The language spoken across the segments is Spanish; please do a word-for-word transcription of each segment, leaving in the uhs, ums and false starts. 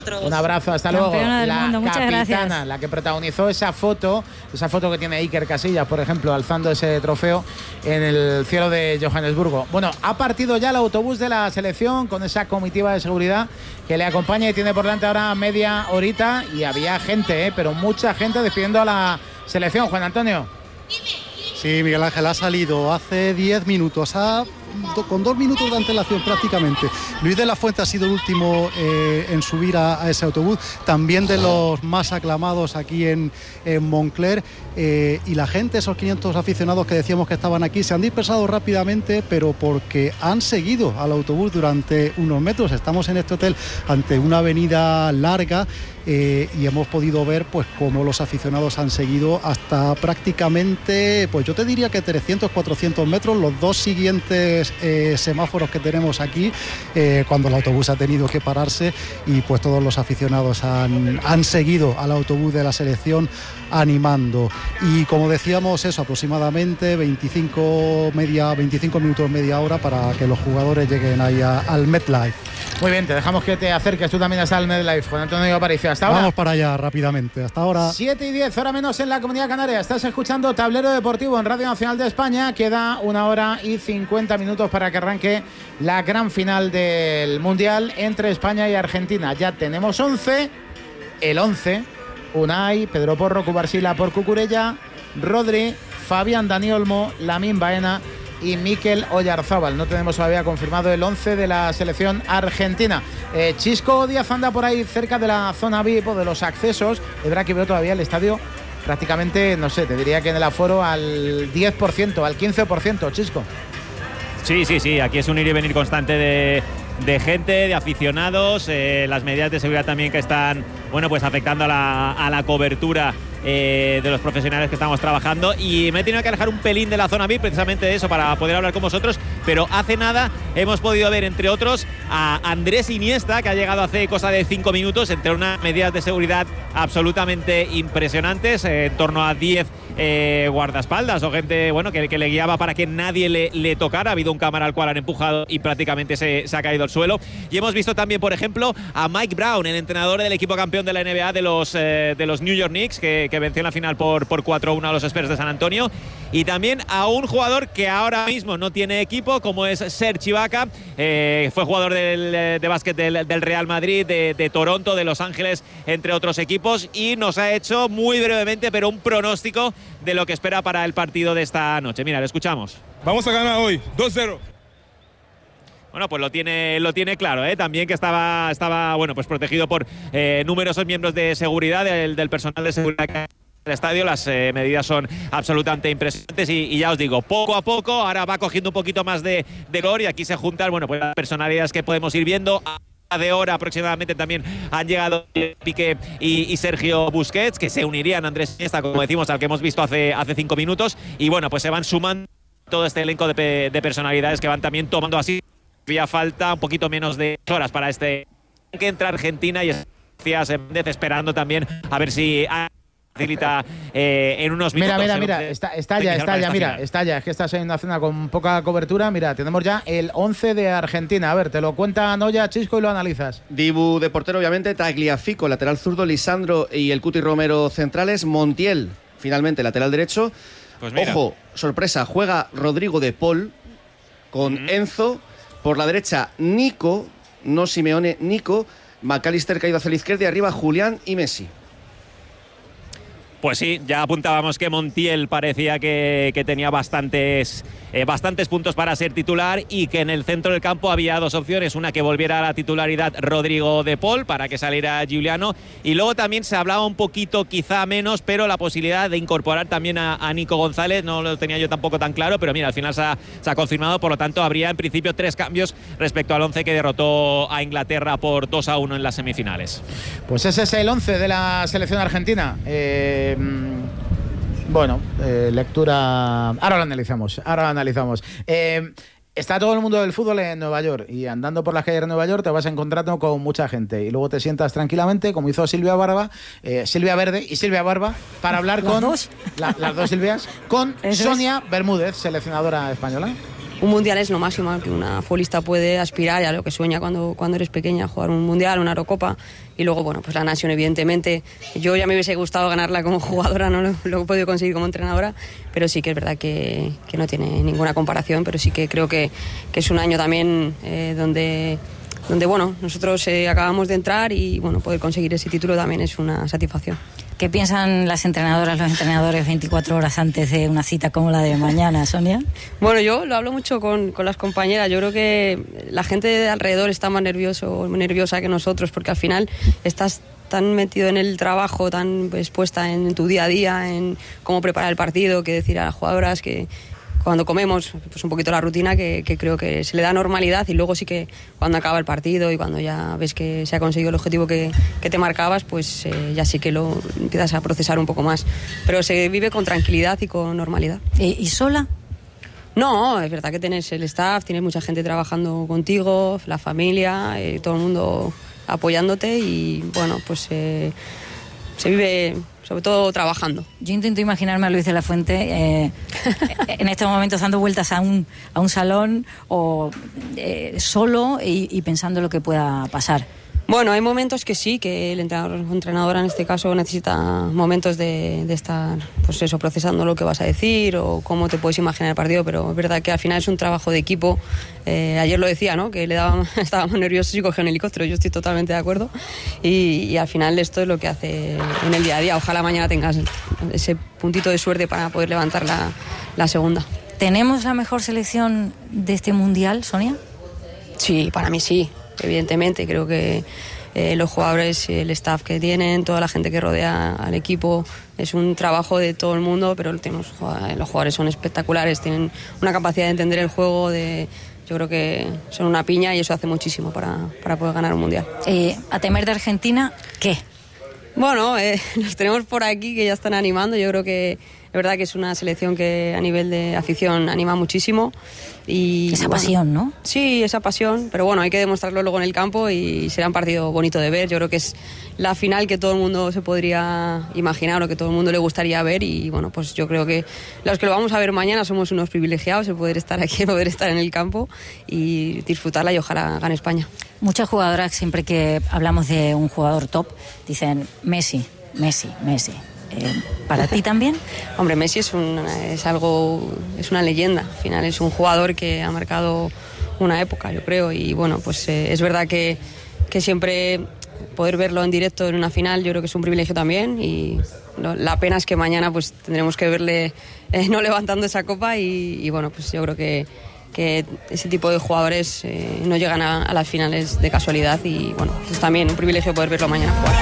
Un abrazo, hasta luego. Campeona del la mundo, muchas capitana, gracias. la que protagonizó esa foto, esa foto que tiene Iker Casillas, por ejemplo, alzando ese trofeo en el cielo de Johannesburgo. Bueno, ha partido ya el autobús de la selección con esa comitiva de seguridad que le acompaña y tiene por delante ahora media horita y había gente, ¿eh? pero mucha gente despidiendo a la selección. Juan Antonio. Sí, Miguel Ángel ha salido hace diez minutos, ha, do, con dos minutos de antelación prácticamente. Luis de la Fuente ha sido el último eh, en subir a, a ese autobús, también de los más aclamados aquí en, en Moncler. Eh, y la gente, esos quinientos aficionados que decíamos que estaban aquí, se han dispersado rápidamente, pero porque han seguido al autobús durante unos metros. Estamos en este hotel ante una avenida larga. Eh, y hemos podido ver pues cómo los aficionados han seguido hasta prácticamente, pues yo te diría que trescientos, cuatrocientos metros, los dos siguientes eh, semáforos que tenemos aquí, eh, cuando el autobús ha tenido que pararse, y pues todos los aficionados han, han seguido al autobús de la selección animando. Y como decíamos, eso, aproximadamente veinticinco, media, veinticinco minutos, media hora para que los jugadores lleguen ahí a, al MetLife. Muy bien, te dejamos que te acerques tú también al MetLife. Juan Antonio Aparicio, hasta ahora. Vamos para allá rápidamente, hasta ahora. siete y diez, hora menos en la Comunidad Canaria. Estás escuchando Tablero Deportivo en Radio Nacional de España. Queda una hora y cincuenta minutos para que arranque la gran final del Mundial entre España y Argentina. Ya tenemos once, el once, Unai, Pedro Porro, Cubarsila por Cucurella, Rodri, Fabián Dani Olmo, Lamine Baena y Mikel Oyarzábal. No tenemos todavía confirmado el once de la selección argentina. Eh, Chisco Díaz anda por ahí cerca de la zona V I P o de los accesos. Es verdad que veo todavía el estadio prácticamente, no sé, te diría que en el aforo al diez por ciento, al quince por ciento, Chisco. Sí, sí, sí, aquí es un ir y venir constante de, de gente, de aficionados, eh, las medidas de seguridad también que están, bueno, pues afectando a la, a la cobertura Eh, de los profesionales que estamos trabajando, y me he tenido que alejar un pelín de la zona V I P precisamente de eso para poder hablar con vosotros, pero hace nada hemos podido ver, entre otros, a Andrés Iniesta, que ha llegado hace cosa de cinco minutos, entre unas medidas de seguridad absolutamente impresionantes, eh, en torno a diez eh, guardaespaldas o gente, bueno, que, que le guiaba para que nadie le, le tocara. Ha habido un cámara al cual han empujado y prácticamente se, se ha caído al suelo. Y hemos visto también, por ejemplo, a Mike Brown, el entrenador del equipo campeón de la N B A de los, eh, de los New York Knicks, que que venció en la final por, por cuatro a uno a los Spurs de San Antonio, y también a un jugador que ahora mismo no tiene equipo, como es Serge Ibaka, eh, fue jugador del, de básquet del, del Real Madrid, de, de Toronto, de Los Ángeles, entre otros equipos, y nos ha hecho muy brevemente, pero un pronóstico de lo que espera para el partido de esta noche. Mira, lo escuchamos. Vamos a ganar hoy, dos cero. Bueno, pues lo tiene, lo tiene claro, ¿eh? También que estaba, estaba bueno, pues protegido por eh, numerosos miembros de seguridad, del, del personal de seguridad del estadio. Las eh, medidas son absolutamente impresionantes y, y ya os digo, poco a poco, ahora va cogiendo un poquito más de, de color, y aquí se juntan, bueno, pues las personalidades que podemos ir viendo. A de hora aproximadamente también han llegado Piqué y, y Sergio Busquets, que se unirían a Andrés Iniesta, como decimos, al que hemos visto hace, hace cinco minutos, y bueno, pues se van sumando todo este elenco de, de personalidades que van también tomando así. Había falta un poquito menos de horas para este que entra Argentina, y esperando también a ver si facilita eh, en unos minutos. Mira, mira, mira, está, está ya, está ya, mira, está ya, es que estás en una zona con poca cobertura. Mira, tenemos ya el once de Argentina. A ver, te lo cuenta Noya, Chisco, y lo analizas. Dibu de portero, obviamente, Tagliafico, lateral zurdo, Lisandro y el Cuti Romero centrales, Montiel, finalmente, lateral derecho. Pues mira. Ojo, sorpresa, juega Rodrigo de Paul con mm-hmm. Enzo. Por la derecha, Nico, no Simeone, Nico, McAllister caído hacia la izquierda, y arriba Julián y Messi. Pues sí, ya apuntábamos que Montiel parecía que, que tenía bastantes, eh, bastantes puntos para ser titular, y que en el centro del campo había dos opciones: una, que volviera a la titularidad Rodrigo de Paul para que saliera Giuliano, y luego también se hablaba un poquito, quizá menos, pero la posibilidad de incorporar también a, a Nico González. No lo tenía yo tampoco tan claro, pero mira, al final se ha, se ha confirmado. Por lo tanto, habría en principio tres cambios respecto al once que derrotó a Inglaterra por dos a uno en las semifinales. Pues ese es el once de la selección argentina. Eh... Bueno, eh, lectura. Ahora lo analizamos. Ahora lo analizamos. Eh, está todo el mundo del fútbol en Nueva York, y andando por las calles de Nueva York te vas encontrando con mucha gente, y luego te sientas tranquilamente, como hizo Silvia Barba, eh, Silvia Verde y Silvia Barba, para hablar con dos? La, las dos Silvias, con Eso Sonia es. Bermúdez, seleccionadora española. un mundial es lo máximo al que una futbolista puede aspirar y a lo que sueña cuando, cuando eres pequeña, jugar un mundial, una Eurocopa. Y luego, bueno, pues la Nation, evidentemente, yo ya me hubiese gustado ganarla como jugadora, no lo, lo he podido conseguir como entrenadora, pero sí que es verdad que, que no tiene ninguna comparación, pero sí que creo que, que es un año también eh, donde... donde bueno, nosotros eh, acabamos de entrar y bueno, poder conseguir ese título también es una satisfacción. ¿Qué piensan las entrenadoras, los entrenadores veinticuatro horas antes de una cita como la de mañana, Sonia? Bueno, yo lo hablo mucho con, con las compañeras. Yo creo que la gente de alrededor está más nervioso, nerviosa que nosotros, porque al final estás tan metido en el trabajo, tan expuesta en tu día a día, en cómo preparar el partido, que decir a las jugadoras que cuando comemos, pues un poquito la rutina, que, que creo que se le da normalidad, y luego sí que cuando acaba el partido y cuando ya ves que se ha conseguido el objetivo que, que te marcabas, pues eh, ya sí que lo empiezas a procesar un poco más. Pero se vive con tranquilidad y con normalidad. ¿Y, y sola? No, es verdad que tienes el staff, tienes mucha gente trabajando contigo, la familia, eh, todo el mundo apoyándote y bueno, pues eh, se vive... sobre todo trabajando. Yo intento imaginarme a Luis de la Fuente eh, en estos momentos dando vueltas a un, a un salón o eh, solo y, y pensando lo que pueda pasar. Bueno, hay momentos que sí, que el entrenador o entrenadora en este caso necesita momentos de, de estar, pues eso, procesando lo que vas a decir o cómo te puedes imaginar el partido, pero es verdad que al final es un trabajo de equipo. Eh, ayer lo decía, ¿no? Que le daba, estábamos nerviosos y cogía un helicóptero, yo estoy totalmente de acuerdo. Y, y al final esto es lo que hace en el día a día. Ojalá mañana tengas ese puntito de suerte para poder levantar la, la segunda. ¿Tenemos la mejor selección de este Mundial, Sonia? Sí, para mí sí. Evidentemente, creo que eh, los jugadores, el staff que tienen, toda la gente que rodea al equipo, es un trabajo de todo el mundo, pero tenemos, los jugadores son espectaculares, tienen una capacidad de entender el juego, de, yo creo que son una piña y eso hace muchísimo para, para poder ganar un mundial. Eh, a temer de Argentina, ¿qué? Bueno, eh, los tenemos por aquí que ya están animando, yo creo que es verdad que es una selección que a nivel de afición anima muchísimo. Y, esa bueno, pasión, ¿no? Sí, esa pasión, pero bueno, hay que demostrarlo luego en el campo y será un partido bonito de ver. Yo creo que es la final que todo el mundo se podría imaginar o que todo el mundo le gustaría ver y bueno, pues yo creo que los que lo vamos a ver mañana somos unos privilegiados de poder estar aquí, poder estar en el campo y disfrutarla y ojalá gane España. Muchas jugadoras, siempre que hablamos de un jugador top, dicen Messi, Messi, Messi. Eh, ¿Para ti también? Hombre, Messi es, un, es algo, es una leyenda. Al final es un jugador que ha marcado una época, yo creo. Y bueno, pues eh, es verdad que, que siempre poder verlo en directo en una final, yo creo que es un privilegio también. Y no, la pena es que mañana pues tendremos que verle eh, no levantando esa copa. Y, y bueno, pues yo creo que, que ese tipo de jugadores eh, no llegan a, a las finales de casualidad. Y bueno, es también un privilegio poder verlo mañana jugar.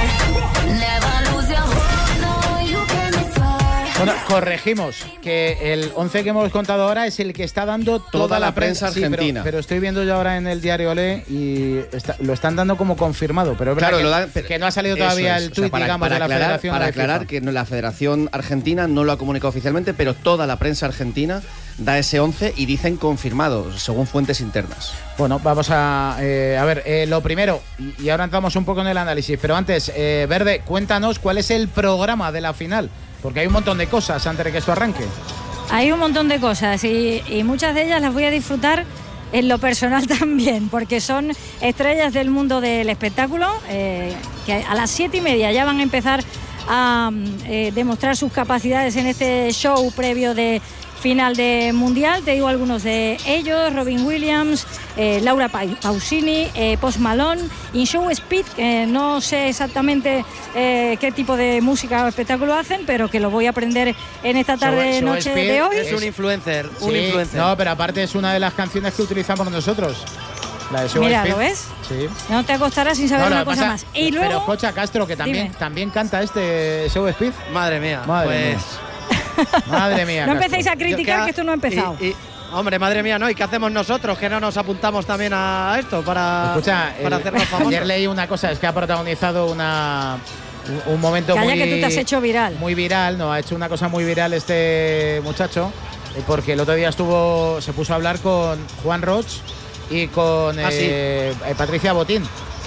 Bueno, corregimos que el once que hemos contado ahora es el que está dando toda, toda la, la prensa sí, argentina. Pero, pero estoy viendo yo ahora en el diario Olé y está, lo están dando como confirmado. Pero es verdad claro, que, lo dan, pero que no ha salido todavía es, el o tuit, sea, para, digamos, para de la aclarar, Federación. Para de aclarar FIFA. que la Federación Argentina no lo ha comunicado oficialmente, pero toda la prensa argentina da ese once y dicen confirmado, según fuentes internas. Bueno, vamos a, eh, a ver, eh, lo primero, y, y ahora entramos un poco en el análisis, pero antes, eh, Verde, cuéntanos cuál es el programa de la final, porque hay un montón de cosas antes de que esto arranque. Hay un montón de cosas y, y muchas de ellas las voy a disfrutar en lo personal también, porque son estrellas del mundo del espectáculo, eh, que a las siete y media ya van a empezar a eh, demostrar sus capacidades en este show previo de final de Mundial. Te digo algunos de ellos: Robin Williams, eh, Laura Pausini, eh, Post Malone, In Show Speed, que no sé exactamente eh, qué tipo de música o espectáculo hacen, pero que lo voy a aprender en esta tarde Show, noche Show de hoy. Es un influencer, un sí, influencer. No, pero aparte es una de las canciones que utilizamos nosotros. La de Show Mira, Speed. ¿lo ves? Sí. No te acostarás sin saber No, una lo que cosa pasa- más. Y luego, pero Jocha Castro, que también, Dime. también canta este Show Speed. Madre mía, Madre pues... mía. Madre mía. no Castro. empecéis a criticar Yo- que esto no ha empezado. Y, y- hombre, madre mía, ¿no? ¿Y qué hacemos nosotros? Que no nos apuntamos también a esto para, Escucha, para el- hacernos famosos. ayer leí una cosa, es que ha protagonizado una un, un momento Calla, muy que tú te has hecho viral. muy viral, no, ha hecho una cosa muy viral este muchacho, eh, porque el otro día estuvo, se puso a hablar con Juan Roch y con Ah, sí. eh, eh, Patricia Botín,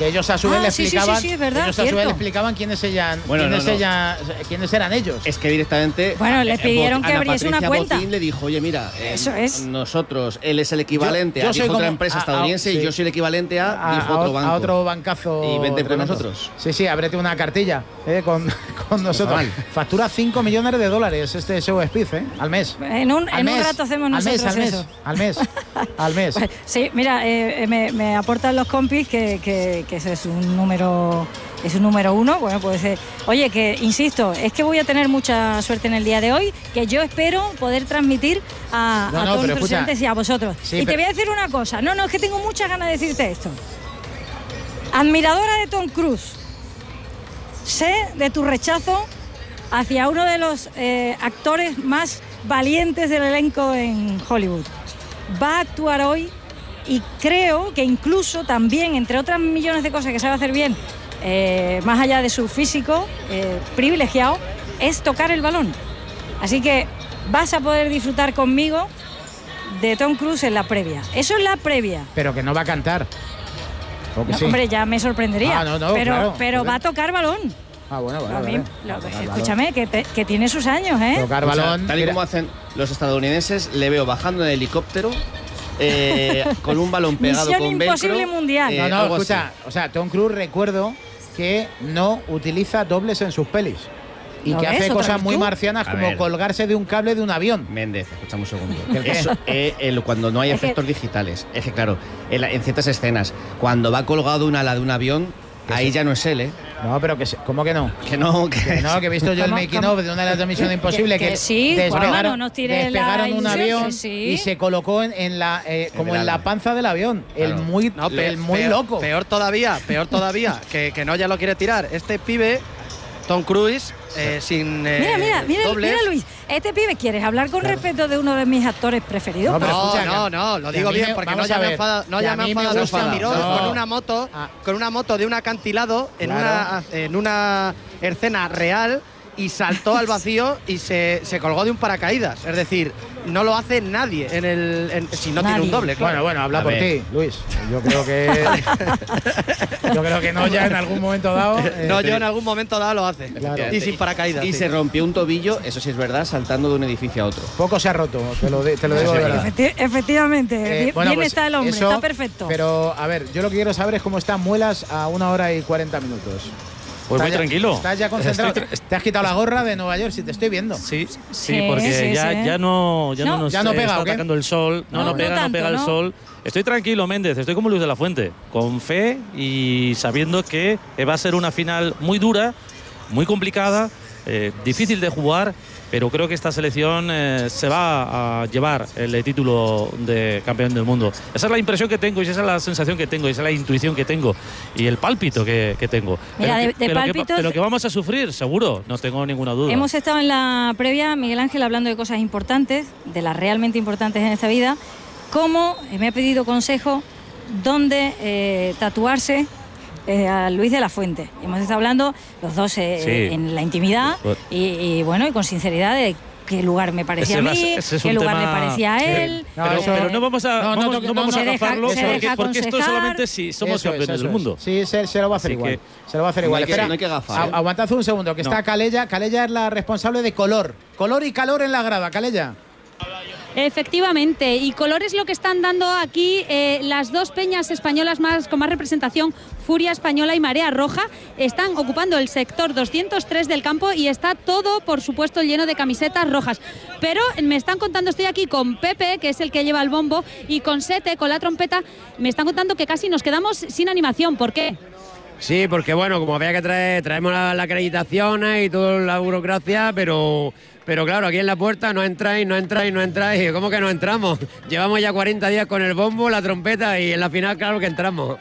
Que ellos a su vez Ah, le sí, sí, explicaban, sí, sí, es verdad, ellos a su vez cierto. le explicaban quiénes eran, Bueno, quiénes, no, no. ella- quiénes eran ellos. Es que directamente. Bueno, le eh, pidieron Bot- que Ana abriese una Patricia cuenta. Botín le dijo, oye, mira, eh, Eso es. nosotros, él es el equivalente Yo- yo a soy dijo otra como- empresa a- a- estadounidense sí. y yo soy el equivalente a, a, dijo a otro ot- banco. a otro bancazo. Y vente con tremendo. nosotros. Sí, sí, ábrete una cartilla eh, con, con nosotros. mal. Factura cinco millones de dólares este show Speed, ¿eh? Al mes. En un, Al en un mes, rato hacemos al mes, nosotros al mes, eso. Al mes, al mes. Sí, mira, eh, me, me aportan los compis que, que, que ese es un número es un número uno. Bueno, pues eh, oye, que insisto, es que voy a tener mucha suerte en el día de hoy, que yo espero poder transmitir a, No, a no, todos pero los escucha. presentes y a vosotros. Sí, y te pero- voy a decir una cosa, no, no, es que tengo muchas ganas de decirte esto. Admiradora de Tom Cruise, sé de tu rechazo hacia uno de los eh, actores más valientes del elenco en Hollywood. Va a actuar hoy y creo que incluso también, entre otras millones de cosas que sabe hacer bien, eh, más allá de su físico eh, privilegiado, es tocar el balón. Así que vas a poder disfrutar conmigo de Tom Cruise en la previa. Eso es la previa. Pero que no va a cantar. ¿O que No, sí? Hombre, ya me sorprendería. Ah, no, no, pero claro, pero joder. va a tocar balón. Ah, bueno, vale, A mí- vale. lo- Va a tocar balón. escúchame, que, te- que tiene sus años, ¿eh? Tocar O sea, balón. tal y mira, como hacen los estadounidenses, le veo bajando en el helicóptero eh, con un balón pegado Misión con velcro. imposible mundial. eh, no, no, algo así. escucha. O sea, Tom Cruise, recuerdo que no utiliza dobles en sus pelis. Y ¿Lo que ves? hace ¿Otra cosas vez muy tú? marcianas A como ver. colgarse de un cable de un avión. Méndez, escuchame un segundo. ¿El qué? Eso, eh, el- cuando no hay Es que- efectos digitales. Es que, claro, en, la- en ciertas escenas, cuando va colgado un ala de un avión, ahí ya no es él, ¿eh? No, pero que se- ¿cómo que no? Que no, que, Que no, que he visto yo el ¿Cómo- making cómo? of de una de las de Misión Imposible que que, sí, despegaron, Juanma, no nos tires la despegaron un ilusión, avión sí, sí. y se colocó en, en la eh, como en verdad. la panza del avión. El Claro. muy, No, pe- el muy peor, loco. Peor todavía, peor todavía, que, que no ya lo quiere tirar. Este pibe, Tom Cruise, eh, sin eh, Mira, mira, mira, dobles. mira, Luis. Este pibe, ¿quieres hablar con respeto de uno de mis actores preferidos? No, pero No, escucha, no, que- no, lo que digo a mí bien me- porque vamos no ya a me ver, enfada, no que ya a me mí me enfada los gusta- tirones no. con una moto, Ah. con una moto de un acantilado en Claro. una en una escena real y saltó al vacío y se, se colgó de un paracaídas. Es decir, no lo hace nadie en el en- si no tiene Nadie. un doble, claro. Bueno, bueno, habla A por ver. ti, Luis. Yo creo que yo creo que no ya en algún momento dado. eh, no, yo en algún momento dado lo hace. Claro. Y sin paracaídas. Y sí. se rompió un tobillo, eso sí es verdad, saltando de un edificio a otro. Poco se ha roto, te lo, de- te lo digo de verdad. Efecti- efectivamente, Eh, bien, bueno, bien pues está el hombre, eso, está perfecto. Pero, a ver, yo lo que quiero saber es cómo están Muelas a una hora y cuarenta minutos. Pues Estás muy ya- tranquilo. Estás ya concentrado. Estoy tra- Te has quitado la gorra de Nueva York, si te estoy viendo. Sí, sí, Sí, porque sí, ya, sí. ya no, ya no, No. nos Ya no eh, pega, está ¿o qué? atacando el sol. No, No, no, no pega, no, tanto, pega el ¿no? sol. Estoy tranquilo, Méndez. Estoy como Luis de la Fuente, con fe y sabiendo que va a ser una final muy dura, muy complicada, eh, difícil de jugar, pero creo que esta selección eh, se va a llevar el título de campeón del mundo. Esa es la impresión que tengo y esa es la sensación que tengo y esa es la intuición que tengo y el pálpito que, que tengo. Mira, pero, de- que, de pero que- pálpitos- pero que vamos a sufrir, seguro, no tengo ninguna duda. Hemos estado en la previa, Miguel Ángel, hablando de cosas importantes, de las realmente importantes en esta vida, como eh, me ha pedido consejo dónde eh, tatuarse eh, a Luis de la Fuente. Hemos estado hablando los dos eh, Sí. en la intimidad Pues- y, y, bueno, y con sinceridad de qué lugar me parecía Ese a va a mí, ser- ese es qué un lugar tema- le parecía a Sí. él. No, pero, eso- pero no vamos a, no, no vamos, toque- no no, vamos no, a se deja- agafarlo se porque, deja porque esto aconsejar. solamente si somos Eso es, campeones eso del es. mundo. Sí, se, se lo va a hacer Así igual. que- Se lo va a hacer No igual. hay que- Espera, no hay que agafar, a- ¿eh? aguantad un segundo, que No. está Calella. Calella es la responsable de color. Color y calor en la grada, Calella. Efectivamente, y color es lo que están dando aquí eh, las dos peñas españolas más con más representación, Furia Española y Marea Roja, están ocupando el sector doscientos tres del campo y está todo, por supuesto, lleno de camisetas rojas. Pero me están contando, estoy aquí con Pepe, que es el que lleva el bombo, y con Sete, con la trompeta, me están contando que casi nos quedamos sin animación. ¿Por qué? Sí, porque bueno, como había que traer, traemos la, la acreditación y toda la burocracia, pero, pero claro, aquí en la puerta no entráis, no entráis, no entráis. ¿Cómo que no entramos? Llevamos ya cuarenta días con el bombo, la trompeta y en la final claro que entramos.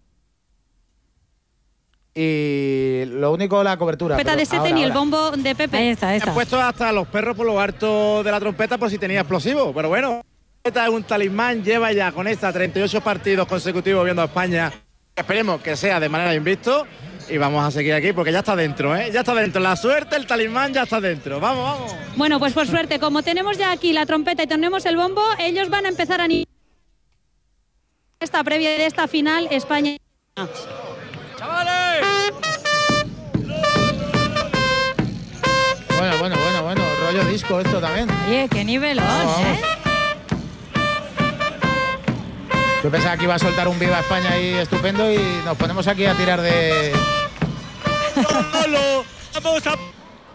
Y lo único, la cobertura. Trompeta pero de Sete ahora, ni el ahora. bombo de Pepe. Ahí está, ahí está. Han puesto hasta los perros por lo harto de la trompeta por si tenía explosivo. Pero bueno, esta es un talismán, lleva ya con esta treinta y ocho partidos consecutivos viendo a España. Esperemos que sea de manera invicto y vamos a seguir aquí porque ya está dentro, ¿eh? Ya está dentro. La suerte, el talismán ya está dentro. Vamos, vamos. Bueno, pues por suerte, como tenemos ya aquí la trompeta y tenemos el bombo, ellos van a empezar a animar esta previa de esta final España. disco esto también. Oye, qué nivelón, Vamos, ¿eh? Yo pensaba que iba a soltar un Viva España ahí estupendo y nos ponemos aquí a tirar de... ¡Vamos a...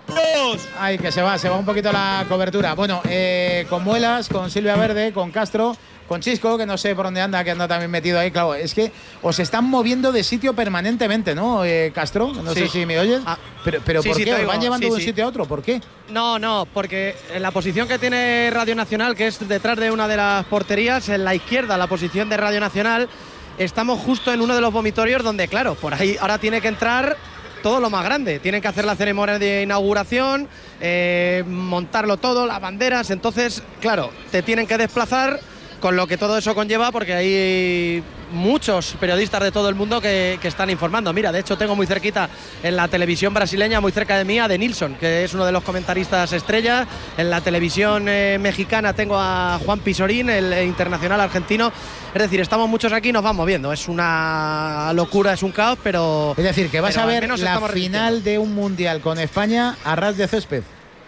Ay, que se va, se va un poquito la cobertura. Bueno, eh, con Muelas, con Silvia Verde, con Castro, con Chisco, que no sé por dónde anda, que anda también metido ahí. Claro, es que os están moviendo de sitio permanentemente, ¿no, eh, Castro? No Sí. sé si me oyes. Ah, pero pero sí, ¿por sí, qué? te ¿Os oigo. van llevando Sí, de un sí. sitio a otro? ¿Por qué? No, no, porque en la posición que tiene Radio Nacional, que es detrás de una de las porterías, en la izquierda, la posición de Radio Nacional, estamos justo en uno de los vomitorios donde, claro, por ahí ahora tiene que entrar todo lo más grande. Tienen que hacer la ceremonia de inauguración, eh, montarlo todo, las banderas. Entonces, claro, te tienen que desplazar con lo que todo eso conlleva, porque hay muchos periodistas de todo el mundo que, que están informando. Mira, de hecho tengo muy cerquita en la televisión brasileña, muy cerca de mí, a De Nilsson, que es uno de los comentaristas estrella. En la televisión eh, mexicana tengo a Juan Pisorín, el eh, internacional argentino. Es decir, estamos muchos aquí y nos vamos moviendo. Es una locura, es un caos, pero... Es decir, que vas pero a al ver menos la estamos final de un mundial con España a ras de césped.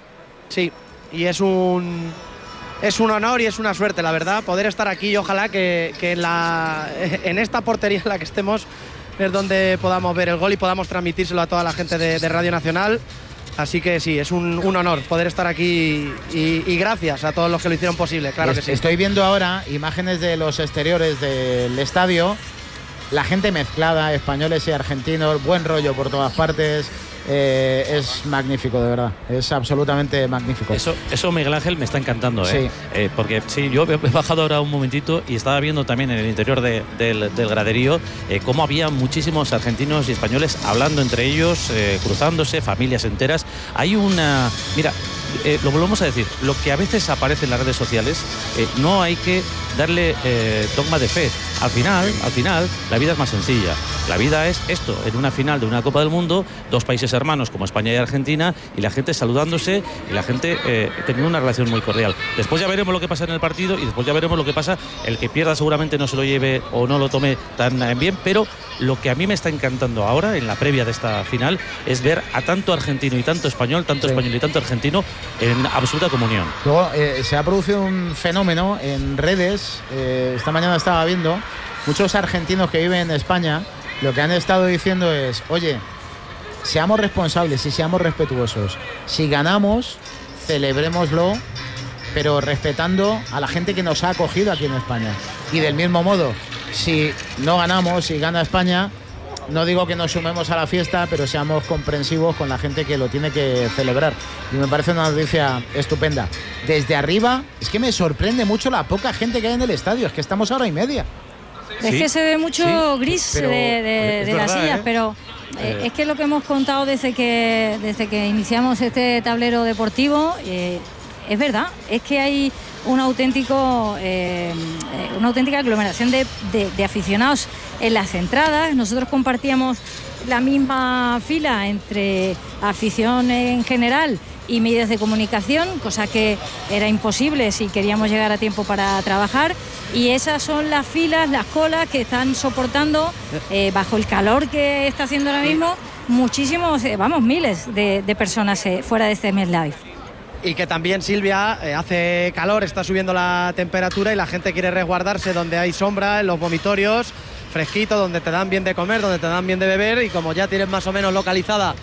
Sí, y es un... Es un honor y es una suerte, la verdad, poder estar aquí y ojalá que, que en, la, en esta portería en la que estemos es donde podamos ver el gol y podamos transmitírselo a toda la gente de, de Radio Nacional. Así que sí, es un, un honor poder estar aquí y, y gracias a todos los que lo hicieron posible, claro Es- que sí. Estoy viendo ahora imágenes de los exteriores del estadio, la gente mezclada, españoles y argentinos, buen rollo por todas partes. Eh, es magnífico, de verdad, es absolutamente magnífico. Eso, eso Miguel Ángel, me está encantando, ¿eh? Sí. Eh, porque sí, yo he bajado ahora un momentito y estaba viendo también en el interior de- del, del graderío eh, cómo había muchísimos argentinos y españoles hablando entre ellos, eh, cruzándose, familias enteras. Hay una... Mira, eh, lo volvemos a decir, lo que a veces aparece en las redes sociales, eh, no hay que darle eh, dogma de fe. Al final, al final, la vida es más sencilla. La vida es esto, en una final de una Copa del Mundo, dos países hermanos como España y Argentina, y la gente saludándose y la gente eh, teniendo una relación muy cordial. Después ya veremos lo que pasa en el partido y después ya veremos lo que pasa. El que pierda seguramente no se lo lleve o no lo tome tan eh, bien, pero lo que a mí me está encantando ahora, en la previa de esta final, es ver a tanto argentino y tanto español, tanto Sí. español y tanto argentino en absoluta comunión. Luego eh, se ha producido un fenómeno en redes, eh, esta mañana estaba viendo, muchos argentinos que viven en España, lo que han estado diciendo es, oye, seamos responsables y seamos respetuosos. Si ganamos, celebrémoslo, pero respetando a la gente que nos ha acogido aquí en España. Y del mismo modo, si no ganamos, si gana España, no digo que nos sumemos a la fiesta, pero seamos comprensivos con la gente que lo tiene que celebrar. Y me parece una noticia estupenda. Desde arriba, es que me sorprende mucho la poca gente que hay en el estadio. Es que estamos a hora y media. Es Sí, que se ve mucho sí, gris pero de, de- es de las verdad, sillas, ¿eh? pero eh, Eh. es que lo que hemos contado desde que, desde que iniciamos este tablero deportivo, eh, es verdad, es que hay un auténtico, eh, eh, una auténtica aglomeración de, de- de aficionados en las entradas. Nosotros compartíamos la misma fila entre afición en general y medios de comunicación, cosa que era imposible si queríamos llegar a tiempo para trabajar, y esas son las filas, las colas que están soportando eh, bajo el calor que está haciendo ahora mismo muchísimos, eh, vamos, miles de, de personas eh, fuera de este MetLife. Y que también, Silvia, eh, hace calor, está subiendo la temperatura y la gente quiere resguardarse donde hay sombra, en los vomitorios, fresquito, donde te dan bien de comer, donde te dan bien de beber, y como ya tienes más o menos localizada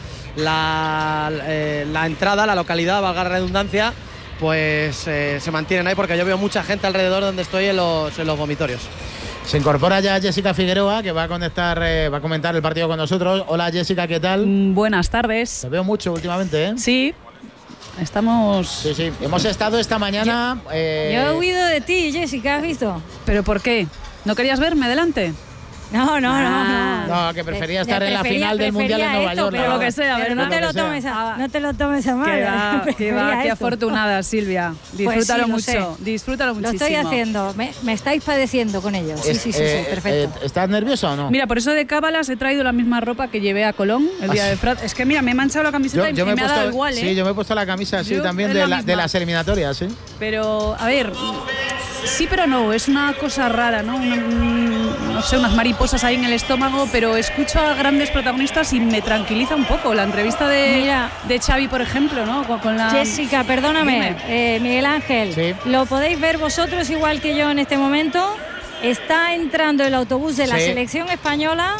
la, eh, la entrada, la localidad, valga la redundancia, pues eh, se mantienen ahí, porque yo veo mucha gente alrededor donde estoy en los, en los vomitorios. Se incorpora ya Jessica Figueroa, que va a conectar, eh, va a comentar el partido con nosotros. Hola Jessica, ¿qué tal? Buenas tardes. Te veo mucho últimamente, ¿eh? Sí, estamos... Sí, sí. Hemos estado esta mañana... eh, Yo he huido de ti, Jessica, ¿has visto? ¿Pero por qué? ¿No querías verme delante? No, no, Ah. no, No, que prefería Le- estar le en la prefería- final del Mundial en prefería Nueva esto, York. la pero lo verdad. que sea, Pero ¿verdad? no te Lo lo que sea. tomes a, no te lo tomes a mal. Que va, que Prefería va, qué esto. afortunada, Silvia. Pues Disfrútalo sí, lo mucho, sé. disfrútalo Lo muchísimo. estoy haciendo, me, me estáis padeciendo con ello. Sí, Es- sí, sí, eh, sí, perfecto. eh, ¿Estás nerviosa o no? Mira, por eso de cábalas he traído la misma ropa que llevé a Colón el día Ah, de sí. Frat. Es que mira, me he manchado la camiseta y, y me, he ha puesto, dado igual, ¿eh? Sí, yo me he puesto la camisa así Yo también es de, la la- misma. de las eliminatorias, ¿sí? Pero, a ver, Sí, pero no, es una cosa rara, ¿no? Un, un, no sé, unas mariposas ahí en el estómago, pero escucho a grandes protagonistas y me tranquiliza un poco. La entrevista de, Mira, de Xavi, por ejemplo, ¿no? Con, con la... Jessica, perdóname, eh, Miguel Ángel, sí. Lo podéis ver vosotros igual que yo en este momento. Está entrando el autobús de la sí. selección española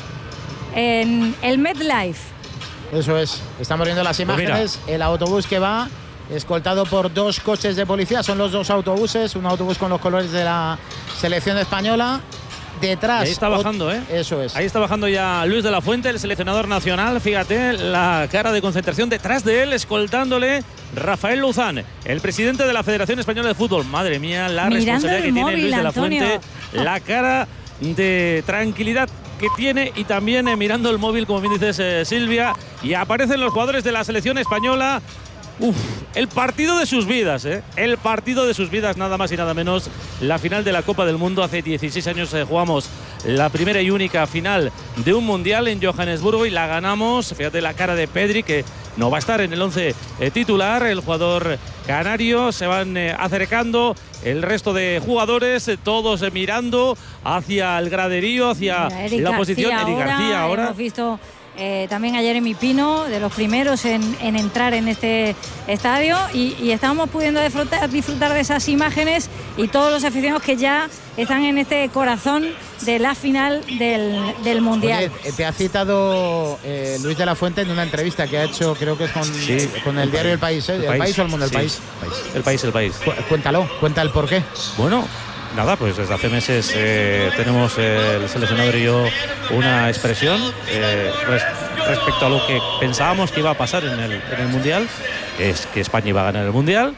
en el MetLife. Eso es, estamos viendo las imágenes, pues el autobús que va escoltado por dos coches de policía, son los dos autobuses, un autobús con los colores de la selección española. Detrás. Y ahí está bajando, ¿eh? Eso es. Ahí está bajando ya Luis de la Fuente, el seleccionador nacional. Fíjate la cara de concentración detrás de él, escoltándole Rafael Luzán, el presidente de la Federación Española de Fútbol. Madre mía, la Mirando responsabilidad que móvil, tiene Luis de la Antonio. Fuente, la cara de tranquilidad que tiene y también eh, mirando el móvil, como bien dices, eh, Silvia. Y aparecen los jugadores de la selección española. Uf, el partido de sus vidas, ¿eh? El partido de sus vidas, nada más y nada menos. La final de la Copa del Mundo. Hace dieciséis años eh, jugamos la primera y única final de un mundial en Johannesburgo y la ganamos. Fíjate la cara de Pedri, que no va a estar en el once eh, titular. El jugador canario, se van eh, acercando el resto de jugadores, eh, todos eh, mirando hacia el graderío, hacia Mira, Eric la posición. García Eric García ahora. Hemos visto eh, también a Jeremy Pino, de los primeros en, en entrar en este estadio, y, y estamos pudiendo disfrutar, disfrutar de esas imágenes y todos los aficionados que ya están en este corazón de la final del, del Mundial. Oye, te ha citado eh, Luis de la Fuente en una entrevista que ha hecho, creo que es con, Sí, con el, el diario país. El País, ¿eh? El ¿El País, País o El Mundo? El sí, País. El País, el País. Cu- Cuéntalo, cuenta el porqué. Bueno, nada, pues desde hace meses eh, tenemos eh, el seleccionador y yo una expresión eh, res- respecto a lo que pensábamos que iba a pasar en el, en el Mundial, que es que España iba a ganar el Mundial,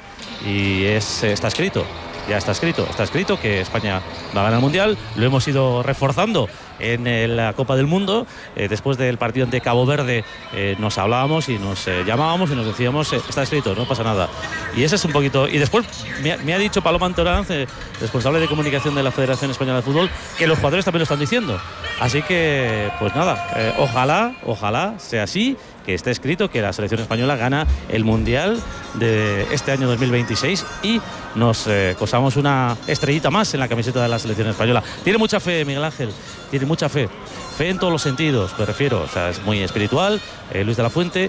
y es, está escrito. Ya está escrito, está escrito que España va a ganar el Mundial. Lo hemos ido reforzando en eh, la Copa del Mundo. Eh, después del partido ante Cabo Verde eh, nos hablábamos y nos eh, llamábamos y nos decíamos, eh, está escrito, no pasa nada. Y ese es un poquito... Y después me ha, me ha dicho Paloma Antoranz, eh, responsable de comunicación de la Federación Española de Fútbol, que los jugadores también lo están diciendo. Así que, pues nada, eh, ojalá, ojalá sea así, que esté escrito que la selección española gana el Mundial de este año dos mil veintiséis y nos eh, cosamos una estrellita más en la camiseta de la selección española. Tiene mucha fe, Miguel Ángel, tiene mucha fe. Fe en todos los sentidos, me refiero. O sea, es muy espiritual, eh, Luis de la Fuente,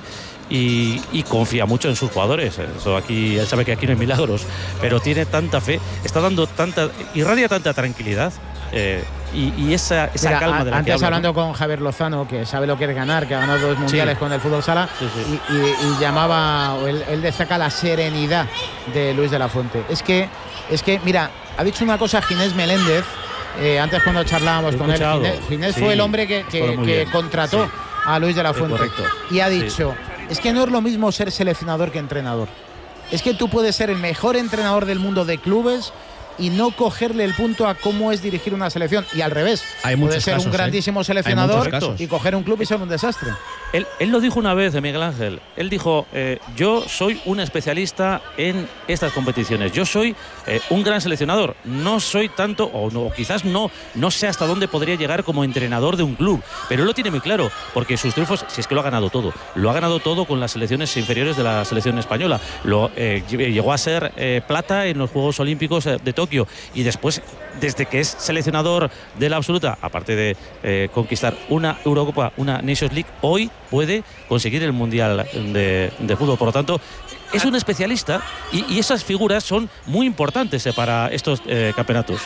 y, y confía mucho en sus jugadores. Eso aquí, él sabe que aquí no hay milagros, pero tiene tanta fe, está dando tanta, irradia tanta tranquilidad. Eh, y, y esa, esa Mira, calma a, de la antes que habla, hablando ¿no? con Javier Lozano, que sabe lo que es ganar, que ha ganado dos mundiales Sí. con el fútbol sala, Sí, sí. Y, y- y llamaba, o él, él destaca la serenidad de Luis de la Fuente. Es que, es que mira, ha dicho una cosa Ginés Meléndez, eh, antes cuando charlábamos He con él, escuchado. Ginés, Ginés Sí, fue el hombre que, que- todo muy que bien. contrató Sí. a Luis de la Sí, Fuente. correcto. Y ha Sí. dicho, es que no es lo mismo ser seleccionador que entrenador. Es que tú puedes ser el mejor entrenador del mundo de clubes y no cogerle el punto a cómo es dirigir una selección. Y al revés, Hay puede muchos ser casos, un ¿eh? grandísimo Hay seleccionador muchos casos. y coger un club y ser un desastre. Él, él lo dijo una vez, eh, Miguel Ángel. Él dijo, eh, yo soy un especialista en estas competiciones. Yo soy eh, un gran seleccionador. No soy tanto, o no, quizás no, no sé hasta dónde podría llegar como entrenador de un club. Pero él lo tiene muy claro, porque sus triunfos, si es que lo ha ganado todo, lo ha ganado todo con las selecciones inferiores de la selección española. Lo, eh, llegó a ser eh, plata en los Juegos Olímpicos eh, de Tokio. Y después, desde que es seleccionador de la absoluta, aparte de eh, conquistar una Eurocopa, una Nations League, hoy puede conseguir el Mundial de, de fútbol. Por lo tanto, es un especialista y, y esas figuras son muy importantes eh, para estos eh, campeonatos.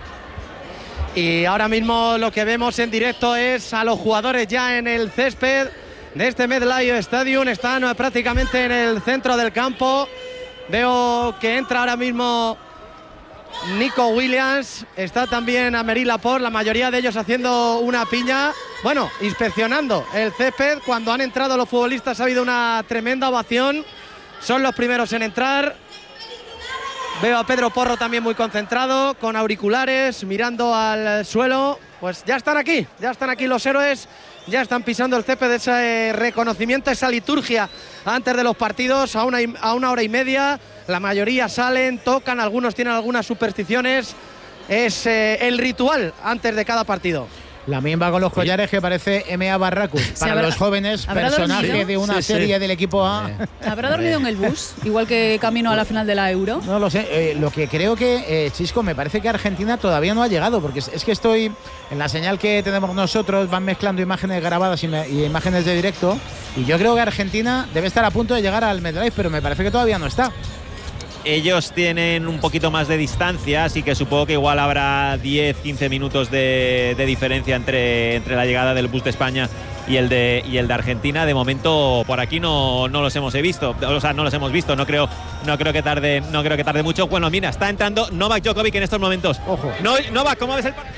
Y ahora mismo lo que vemos en directo es a los jugadores ya en el césped de este MetLife Stadium. Están prácticamente en el centro del campo. Veo que entra ahora mismo Nico Williams, está también Aymeric Laporte, la mayoría de ellos haciendo una piña, bueno, inspeccionando el césped. Cuando han entrado los futbolistas ha habido una tremenda ovación, son los primeros en entrar. Veo a Pedro Porro también muy concentrado, con auriculares, mirando al suelo. Pues ya están aquí, ya están aquí los héroes, ya están pisando el césped, de ese reconocimiento, esa liturgia antes de los partidos, a una, a una hora y media. La mayoría salen, tocan, algunos tienen algunas supersticiones. Es eh, el ritual antes de cada partido. La misma con los collares que parece M A Barracus. Para habrá, los jóvenes, personaje dormido? de una sí, serie sí. del equipo A. ¿Habrá dormido en el bus? Igual que camino a la final de la Euro. No lo sé. Eh, lo que creo que, eh, Chisco, me parece que Argentina todavía no ha llegado, porque es, es que estoy en la señal que tenemos nosotros, van mezclando imágenes grabadas y, me, y imágenes de directo, y yo creo que Argentina debe estar a punto de llegar al MetLife, pero me parece que todavía no está. Ellos tienen un poquito más de distancia, así que supongo que igual habrá diez, quince minutos de, de diferencia entre, entre la llegada del bus de España y el de y el de Argentina. De momento por aquí no, no los hemos visto, o sea, no los hemos visto, no creo no creo que tarde, no creo que tarde mucho. Bueno, mira, está entrando Novak Djokovic en estos momentos. Ojo. No, Novak, ¿cómo ves el partido?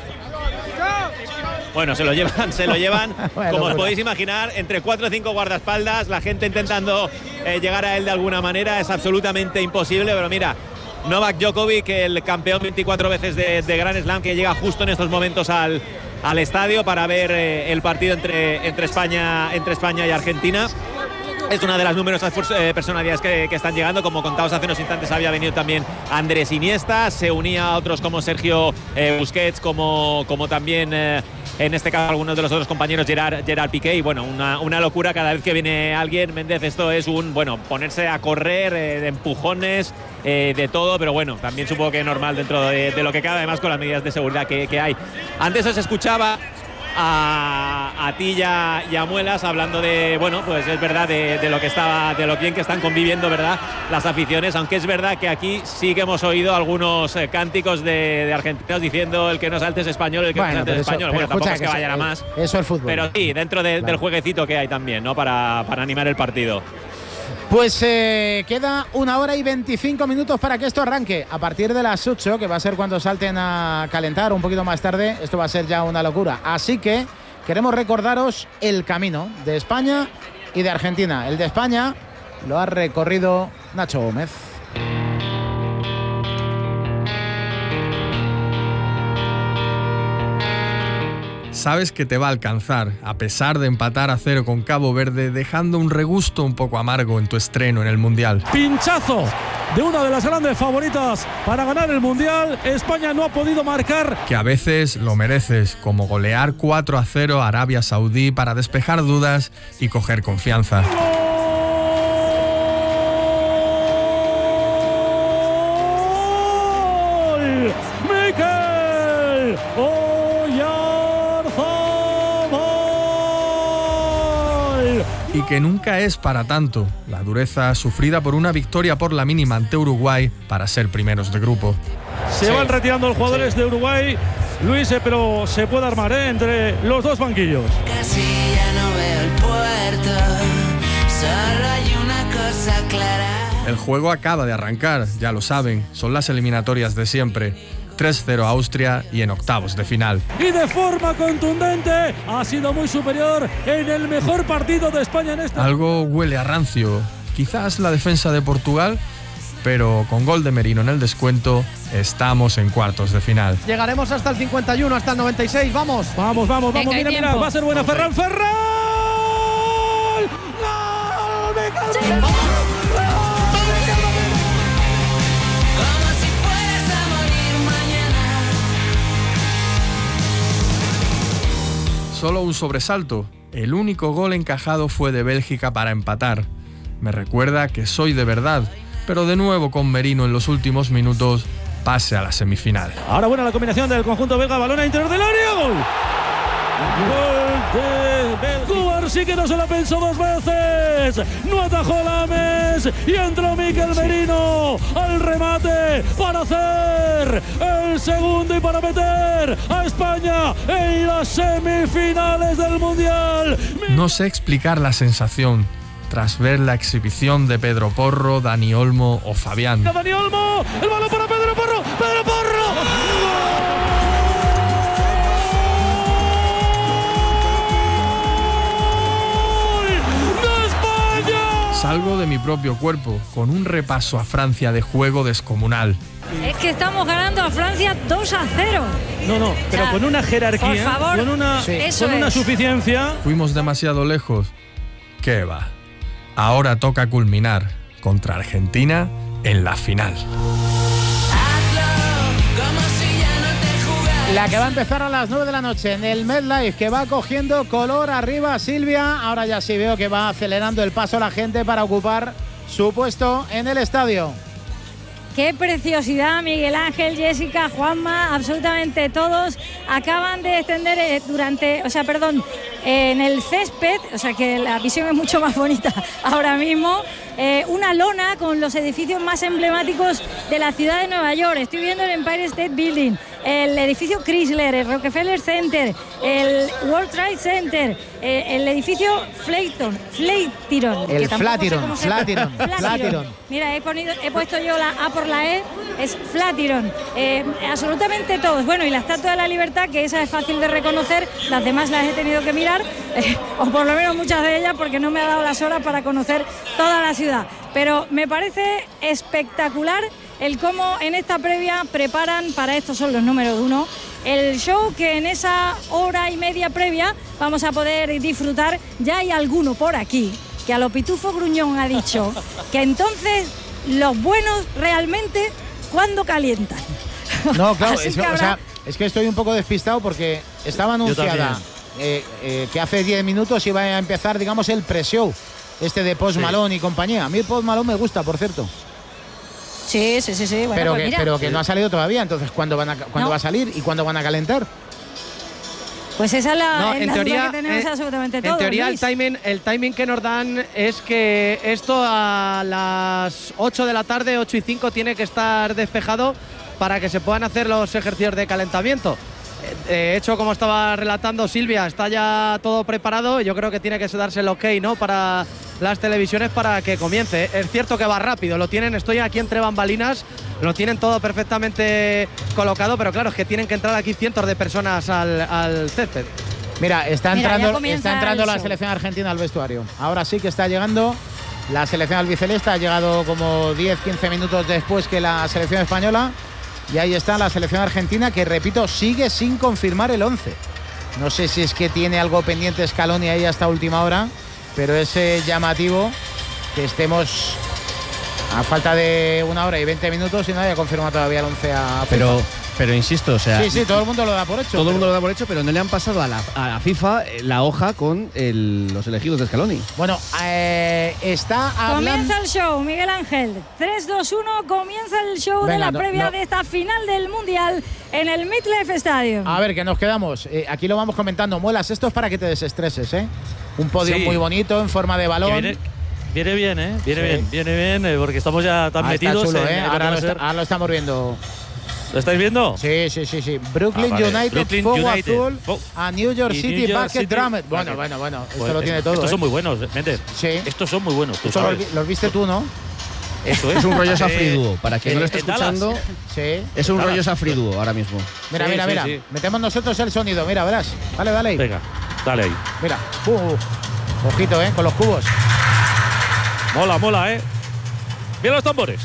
Bueno, se lo llevan, se lo llevan, bueno, como os bueno. podéis imaginar, entre cuatro o cinco guardaespaldas, la gente intentando eh, llegar a él de alguna manera. Es absolutamente imposible, pero mira, Novak Djokovic, el campeón veinticuatro veces de, de Grand Slam, que llega justo en estos momentos al, al estadio para ver eh, el partido entre, entre, España, entre España y Argentina. Es una de las numerosas eh, personalidades que, que están llegando. Como contaos hace unos instantes, había venido también Andrés Iniesta, se unía a otros como Sergio eh, Busquets, como, como también eh, en este caso algunos de los otros compañeros, Gerard, Gerard Piqué. Y bueno, una, una locura cada vez que viene alguien. Méndez, esto es un, bueno, ponerse a correr, eh, de empujones, eh, de todo, pero bueno, también supongo que normal dentro de, de lo que cabe, además con las medidas de seguridad que, que hay. Antes os escuchaba a, a ti y a, y a Muelas hablando de, bueno, pues es verdad de, de lo que estaba, de lo bien que están conviviendo, verdad, las aficiones, aunque es verdad que aquí sí que hemos oído algunos eh, cánticos de, de argentinos diciendo el que no salte es español, el que Bueno, no salte pero es eso- español. pero Bueno, tampoco escucha, es que que vayan a eso- más, eso es el fútbol. pero sí, dentro de- Claro. del jueguecito que hay también, ¿no? Para, para animar el partido. Pues eh, queda una hora y veinticinco minutos para que esto arranque. A partir de las ocho, que va a ser cuando salten a calentar, un poquito más tarde, esto va a ser ya una locura. Así que queremos recordaros el camino de España y de Argentina. El de España lo ha recorrido Nacho Gómez. Sabes que te va a alcanzar, a pesar de empatar a cero con Cabo Verde, dejando un regusto un poco amargo en tu estreno en el Mundial. Pinchazo de una de las grandes favoritas para ganar el Mundial. España no ha podido marcar. Que a veces lo mereces, como golear cuatro a cero a Arabia Saudí para despejar dudas y coger confianza. ¡Gol! ¡Mikel Oyarzabal! Y que nunca es para tanto, la dureza sufrida por una victoria por la mínima ante Uruguay para ser primeros de grupo. Se van retirando los jugadores de Uruguay, Luis, eh, pero se puede armar eh, entre los dos banquillos. Casi ya no veo el puerto, solo hay una cosa clara. El juego acaba de arrancar, ya lo saben, son las eliminatorias de siempre. tres cero a Austria y en octavos de final. Y de forma contundente ha sido muy superior en el mejor partido de España en esta. Algo huele a rancio, quizás la defensa de Portugal, pero con gol de Merino en el descuento, estamos en cuartos de final. Llegaremos hasta el cincuenta y uno, hasta el noventa y seis, vamos. Vamos, vamos, vamos, Venga, mira, hay mira, tiempo. va a ser buena Ferran, Ferran. ¡Gol! ¡Venga! Como si fueras a morir mañana. Solo un sobresalto, el único gol encajado fue de Bélgica para empatar. Me recuerda que soy de verdad, pero de nuevo con Merino en los últimos minutos, pase a la semifinal. Ahora buena la combinación del conjunto belga, balón a interior del área, gol. Gol de Bélgica, sí que no se la pensó dos veces, no atajó Lames y entró Mikel Merino al remate para hacer el segundo y para meter a España en las semifinales del Mundial. No sé explicar la sensación tras ver la exhibición de Pedro Porro, Dani Olmo o Fabián. Dani Olmo, el balón para Pedro Porro, Pedro Porro. Salgo de mi propio cuerpo con un repaso a Francia de juego descomunal. Es que estamos ganando a Francia dos a cero. No, no, pero O sea, con una jerarquía, por favor, con una, sí. Eso con una es. suficiencia. Fuimos demasiado lejos. ¿Qué va? Ahora toca culminar contra Argentina en la final. Hazlo como si ya no te jugara. La que va a empezar a las nueve de la noche en el MetLife, que va cogiendo color arriba Silvia. Ahora ya sí veo que va acelerando el paso la gente para ocupar su puesto en el estadio. Qué preciosidad, Miguel Ángel, Jessica, Juanma, absolutamente todos acaban de extender eh, durante, o sea, perdón, eh, en el césped, o sea que la visión es mucho más bonita ahora mismo, eh, una lona con los edificios más emblemáticos de la ciudad de Nueva York. Estoy viendo el Empire State Building, el edificio Chrysler, el Rockefeller Center, el World Trade Center, eh, el edificio Flatiron, Flatiron, el Flatiron, Flatiron, Flatiron. Mira, he, ponido, he puesto yo la A por la E, es Flatiron. Eh, absolutamente todos. Bueno, y la Estatua de la Libertad, que esa es fácil de reconocer, las demás las he tenido que mirar, eh, o por lo menos muchas de ellas, porque no me ha dado las horas para conocer toda la ciudad. Pero me parece espectacular el cómo en esta previa preparan, para estos son los números uno, el show que en esa hora y media previa vamos a poder disfrutar. Ya hay alguno por aquí que a lo Pitufo Gruñón ha dicho que entonces los buenos realmente cuando calientan. No, claro, es que, que habrá... o sea, es que estoy un poco despistado porque estaba anunciada eh, eh, que hace diez minutos iba a empezar, digamos, el pre-show este de Post Malone sí. y compañía. A mí Post Malone me gusta, por cierto. Sí, sí, sí, sí. Bueno, pero, pues que, mira. pero que no ha salido todavía, entonces ¿cuándo, van a, ¿cuándo no. va a salir y cuándo van a calentar? Pues esa es la, no, es en la teoría, duda que tenemos eh, absolutamente todos. En teoría el Luis. timing, el timing que nos dan es que esto a las ocho de la tarde, ocho y cinco, tiene que estar despejado para que se puedan hacer los ejercicios de calentamiento. De hecho, como estaba relatando Silvia, está ya todo preparado. Yo creo que tiene que darse el ok, ¿no?, para las televisiones para que comience. Es cierto que va rápido, lo tienen, estoy aquí entre bambalinas, lo tienen todo perfectamente colocado, pero claro, es que tienen que entrar aquí cientos de personas al, al césped. Mira, está Mira, entrando, ya está entrando la show. selección argentina al vestuario. Ahora sí que está llegando la selección albiceleste, ha llegado como diez quince minutos después que la selección española. Y ahí está la selección argentina, que repito, sigue sin confirmar el once. No sé si es que tiene algo pendiente Scaloni ahí hasta última hora, pero es eh, llamativo que estemos a falta de una hora y veinte minutos y no haya confirmado todavía el once a FIFA. Pero, pero insisto, o sea… Sí, sí, todo el mundo lo da por hecho. Todo el pero... mundo lo da por hecho, pero no le han pasado a la, a la FIFA la hoja con el, los elegidos de Scaloni. Bueno, eh, está hablando… Comienza el show, Miguel Ángel. tres, dos, uno, comienza el show Venga, de la no, previa no. de esta final del Mundial en el MetLife Stadium. A ver, que nos quedamos. Eh, aquí lo vamos comentando. Muelas, esto es para que te desestreses, ¿eh? Un podio Sí. muy bonito, en forma de balón. Viene, viene bien, ¿eh? Viene Sí. bien, viene bien, eh, porque estamos ya tan Ah, está metidos chulo, en, ¿eh? en lo que Ahora, va lo a ser. está- ahora lo estamos viendo. ¿Lo estáis viendo? Sí, sí, sí, sí. Brooklyn Ah, vale. United, Brooklyn Fuego United. Azul Fo- a New York y City New York Basket City Drama. Bueno, Basket. bueno, bueno. Esto Pues lo es- tiene todo. Estos ¿eh? son muy buenos, Méndez. Sí. Estos son muy buenos, tú Esto los, sabes. vi- los viste tú, ¿no? Eso es. Es un rollo Eh, Safriduo, para quien no lo esté en Dallas. escuchando, Sí. es un Dallas. rollo Safriduo ahora mismo. Mira, Sí, mira, sí, mira. sí. Metemos nosotros el sonido. Mira, verás. Dale, dale ahí. Venga, dale ahí. Mira. Uh, uh. Ojito, ¿eh? Con los cubos. Mola, mola, ¿eh? Mira los tambores.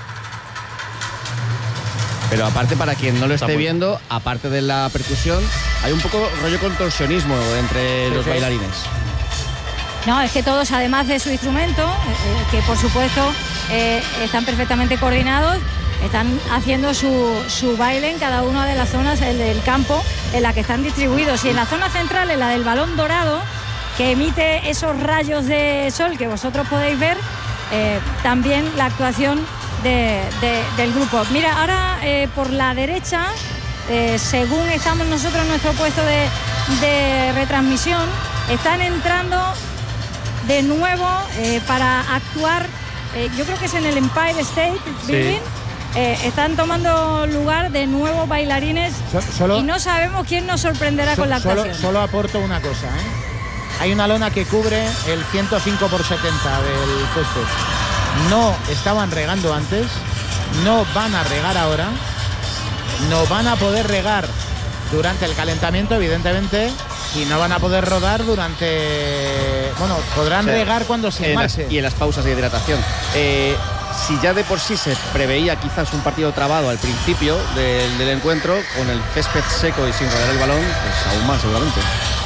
Pero aparte, para quien no lo Está esté muy- viendo, aparte de la percusión, hay un poco rollo contorsionismo entre Sí, los sí. bailarines. No, es que todos, además de su instrumento, eh, eh, que por supuesto eh, están perfectamente coordinados, están haciendo su, su baile en cada una de las zonas del, del campo en la que están distribuidos. Y en la zona central, en la del balón dorado, que emite esos rayos de sol que vosotros podéis ver, eh, también la actuación de- de- del grupo. Mira, ahora eh, por la derecha, eh, según estamos nosotros en nuestro puesto de, de retransmisión, están entrando de nuevo eh, para actuar, eh, yo creo que es en el Empire State Building. Eh, están tomando lugar de nuevos bailarines So- solo- y no sabemos quién nos sorprenderá So- con la solo, actuación. solo aporto una cosa, ¿eh? Hay una lona que cubre el ciento cinco por setenta del césped. No estaban regando antes, no van a regar ahora, no van a poder regar durante el calentamiento, evidentemente, y no van a poder rodar durante… Bueno, podrán O sea, regar cuando se en las- marche. y en las pausas de hidratación. Eh, si ya de por sí se preveía quizás un partido trabado al principio del, del encuentro, con el césped seco y sin rodar el balón, pues aún más seguramente.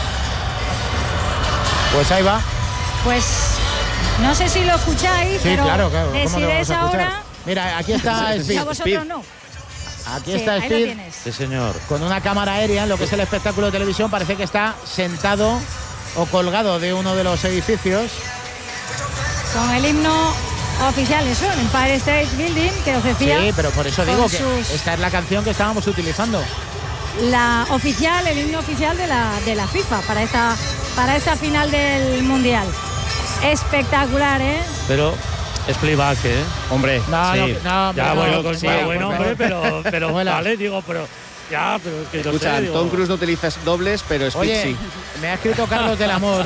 Pues ahí va. Pues no sé si lo escucháis, Sí, pero claro, claro. ¿Cómo no lo deciréis vamos a escuchar? ahora. Mira, aquí está Y a Speed. vosotros no. Aquí Sí, está ahí lo Speed tienes. Sí, señor. con una cámara aérea en lo que es el espectáculo de televisión. Parece que está sentado o colgado de uno de los edificios. Con el himno oficial, eso, Empire State Building, que os decía. Sí, pero por eso con digo que sus- esta es la canción que estábamos utilizando. La oficial, el himno oficial de la, de la FIFA para esta, para esta final del Mundial. Espectacular, ¿eh? Pero es playback, ¿eh? Hombre, No, sí. no, no, Ya, no, bueno, no, con- sí, bueno, por bueno, favor. hombre, pero, pero Vuela. vale, digo, pero ya, pero es que no Escucha, sé, digo- Tom Cruise no utiliza dobles, pero Speed Oye, sí. me ha escrito Carlos del Amor.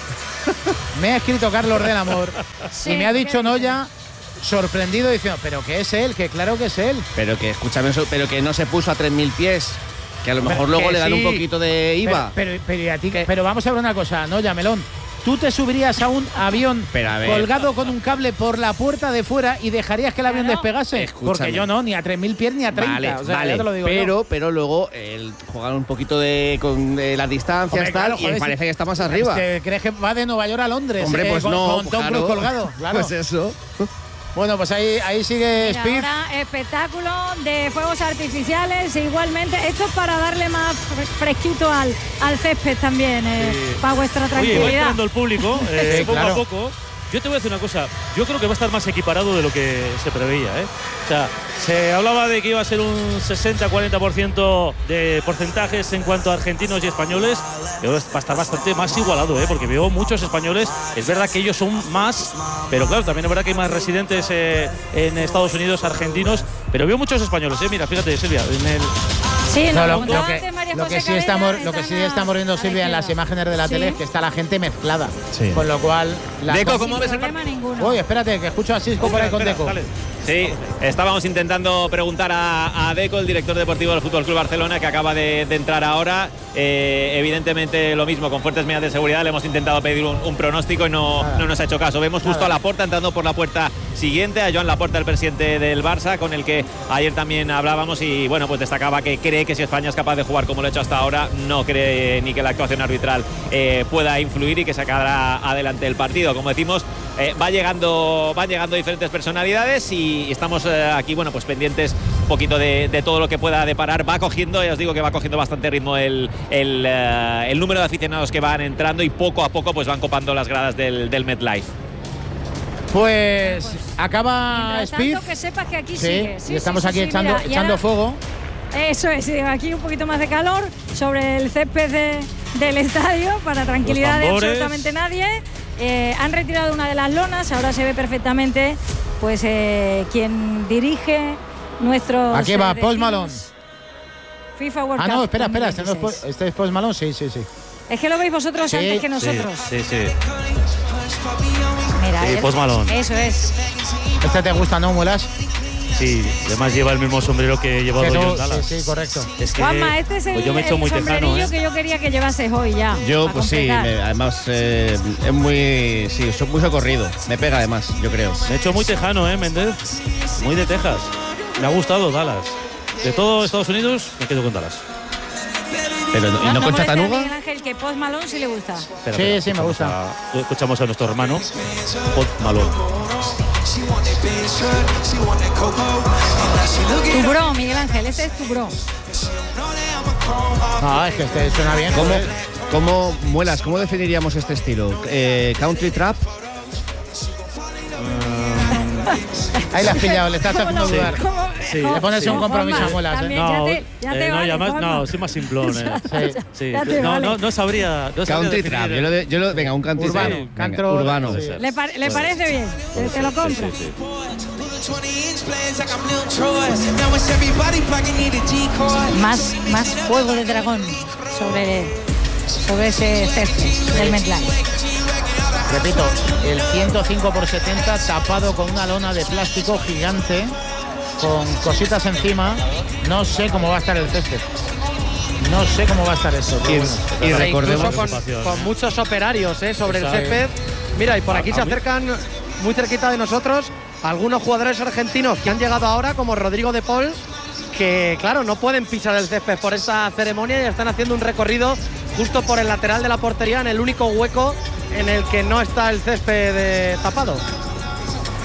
Me ha escrito Carlos del Amor. Sí, y me ha ¿qué dicho dice? Noya, sorprendido, diciendo, pero que es él, que claro que es él. Pero que, escúchame, eso, pero que no se puso a tres mil pies. Que a lo mejor Pero luego que le dan sí. un poquito de I V A. Pero, pero, pero, ¿y a ti? pero vamos a ver una cosa, Noya, Melón. ¿Tú te subirías a un avión Pero a ver. colgado con un cable por la puerta de fuera y dejarías que el avión Claro. despegase? Escúchame. Porque yo no, ni a tres mil pies ni a treinta. Vale, o sea, vale, ya te lo digo pero, yo. pero luego el jugar un poquito de con de las distancias Hombre, tal claro, y joder, parece si- que está más arriba. Es que ¿crees que va de Nueva York a Londres? Hombre, eh, pues con, no, con Tom claro. Cruise colgado. Claro. Pues eso. Bueno, pues ahí, ahí sigue Mira, Speed. ahora espectáculo de fuegos artificiales. E igualmente, esto es para darle más fre- fresquito al, al césped también, eh, para vuestra Oye, va tranquilidad. entrando el público, eh, Sí, poco claro. a poco. Yo te voy a decir una cosa, yo creo que va a estar más equiparado de lo que se preveía, ¿eh? O sea, se hablaba de que iba a ser un sesenta cuarenta por ciento de porcentajes en cuanto a argentinos y españoles, pero va a estar bastante más igualado, ¿eh? Porque veo muchos españoles, es verdad que ellos son más, pero claro, también es verdad que hay más residentes eh, en Estados Unidos argentinos, pero veo muchos españoles, ¿eh? Mira, fíjate, Silvia, en el... Sí, No, nos lo, contaba lo que, antes María lo José que sí Cabella, estamos, lo que están sí a- estamos viendo, a la Silvia, en las izquierda. imágenes de la Sí. tele es que está la gente mezclada. Sí. Con lo cual. la Deco, cosa- ¿cómo ves el Problema ninguno. Uy, espérate, que escucho a Sisco por ahí con Espera, Deco. dale. Sí, estábamos intentando preguntar a, a Deco, el director deportivo del Fútbol Club Barcelona, que acaba de, de entrar ahora. Eh, evidentemente, lo mismo, con fuertes medidas de seguridad, le hemos intentado pedir un, un pronóstico y no, Nada. no nos ha hecho caso. Vemos justo Nada. a Laporta entrando por la puerta siguiente, a Joan Laporta, el presidente del Barça, con el que ayer también hablábamos y bueno, pues destacaba que cree que si España es capaz de jugar como lo ha hecho hasta ahora, no cree ni que la actuación arbitral eh, pueda influir y que sacará adelante el partido. Como decimos, eh, va llegando, van llegando diferentes personalidades y estamos eh, aquí, bueno, pues pendientes un poquito de, de todo lo que pueda deparar. Va cogiendo, ya os digo que va cogiendo bastante ritmo el, el, eh, el número de aficionados que van entrando y poco a poco pues van copando las gradas del, del MetLife. Pues acaba Mientras Speed. tanto, que sepas que aquí Sí, sigue. Sí, y estamos sí, sí, aquí sí, echando, mira, y echando ahora- fuego. Eso es, sí, aquí un poquito más de calor sobre el césped de- del estadio para tranquilidad de Los tambores. absolutamente nadie. Eh, han retirado una de las lonas, ahora se ve perfectamente pues eh, quien dirige nuestro. Aquí va Post Malone. FIFA World Ah, Cup no, espera, espera. Este, no es, dos mil veintiséis. Po- este es Post Malone, sí, sí, sí. Es que lo veis vosotros Sí, antes que sí, nosotros. Sí, sí. Mira, Sí, eh, Post Malone. Eso es. Este te gusta, ¿no, Mulas? Sí, además lleva el mismo sombrero que llevaba Que yo tú- en Dallas. sí, sí, correcto. Es que, Juanma, este es el, pues yo me he hecho el muy tejano, sombrerillo ¿eh? que yo quería que llevases hoy ya. Yo, para pues sí, completar. me- además eh, es muy. Sí, soy muy socorrido. Me pega además, yo creo. Me he hecho muy tejano, ¿eh, Méndez? Muy de Texas. Me ha gustado Dallas. De todo Estados Unidos, me quedo con Dallas. Pero, ¿y no, con molesta a Chatanuga? Miguel Ángel, que Post Malone sí le gusta. Espera, Sí, espera, sí, me escuchamos gusta. a- escuchamos a nuestro hermano, Post Malone. Tu bro, Miguel Ángel, ese es tu bro. No, es que este suena bien. ¿Cómo, joder. cómo muelas? ¿Cómo definiríamos este estilo? Eh, ¿Country trap? Ahí la has pillado, le estás haciendo ¿Cómo lo- dudar. cómo- Sí. Le pones Sí. un compromiso a Juanma, Mulas, ¿eh? también. No, ya te- ya te eh, no, vale, y además, Juanma. no, soy más simplón. Eh. Sí. Sí, Ya te no, vale. no, no sabría. No sabría Country definir, trap. eh. Yo lo, de- yo lo- venga, un country Urbano, trap. Venga, cantro- urbano. sí. ¿Le, par- le parece bien? Te, te lo Sí, compro. sí, sí. Más, más fuego de dragón sobre, sobre ese césped del MetLife. Repito, el ciento cinco por setenta tapado con una lona de plástico gigante, con cositas encima. No sé cómo va a estar el césped. No sé cómo va a estar esto. pero Y, bueno. y Incluso recordemos. con, ocupación, con ¿eh? muchos operarios ¿eh? sobre el Exacto. césped. Mira, y por A- aquí a se mí- acercan muy cerquita de nosotros algunos jugadores argentinos que han llegado ahora, como Rodrigo de Paul, que claro, no pueden pisar el césped por esta ceremonia y están haciendo un recorrido justo por el lateral de la portería, en el único hueco en el que no está el césped eh, tapado.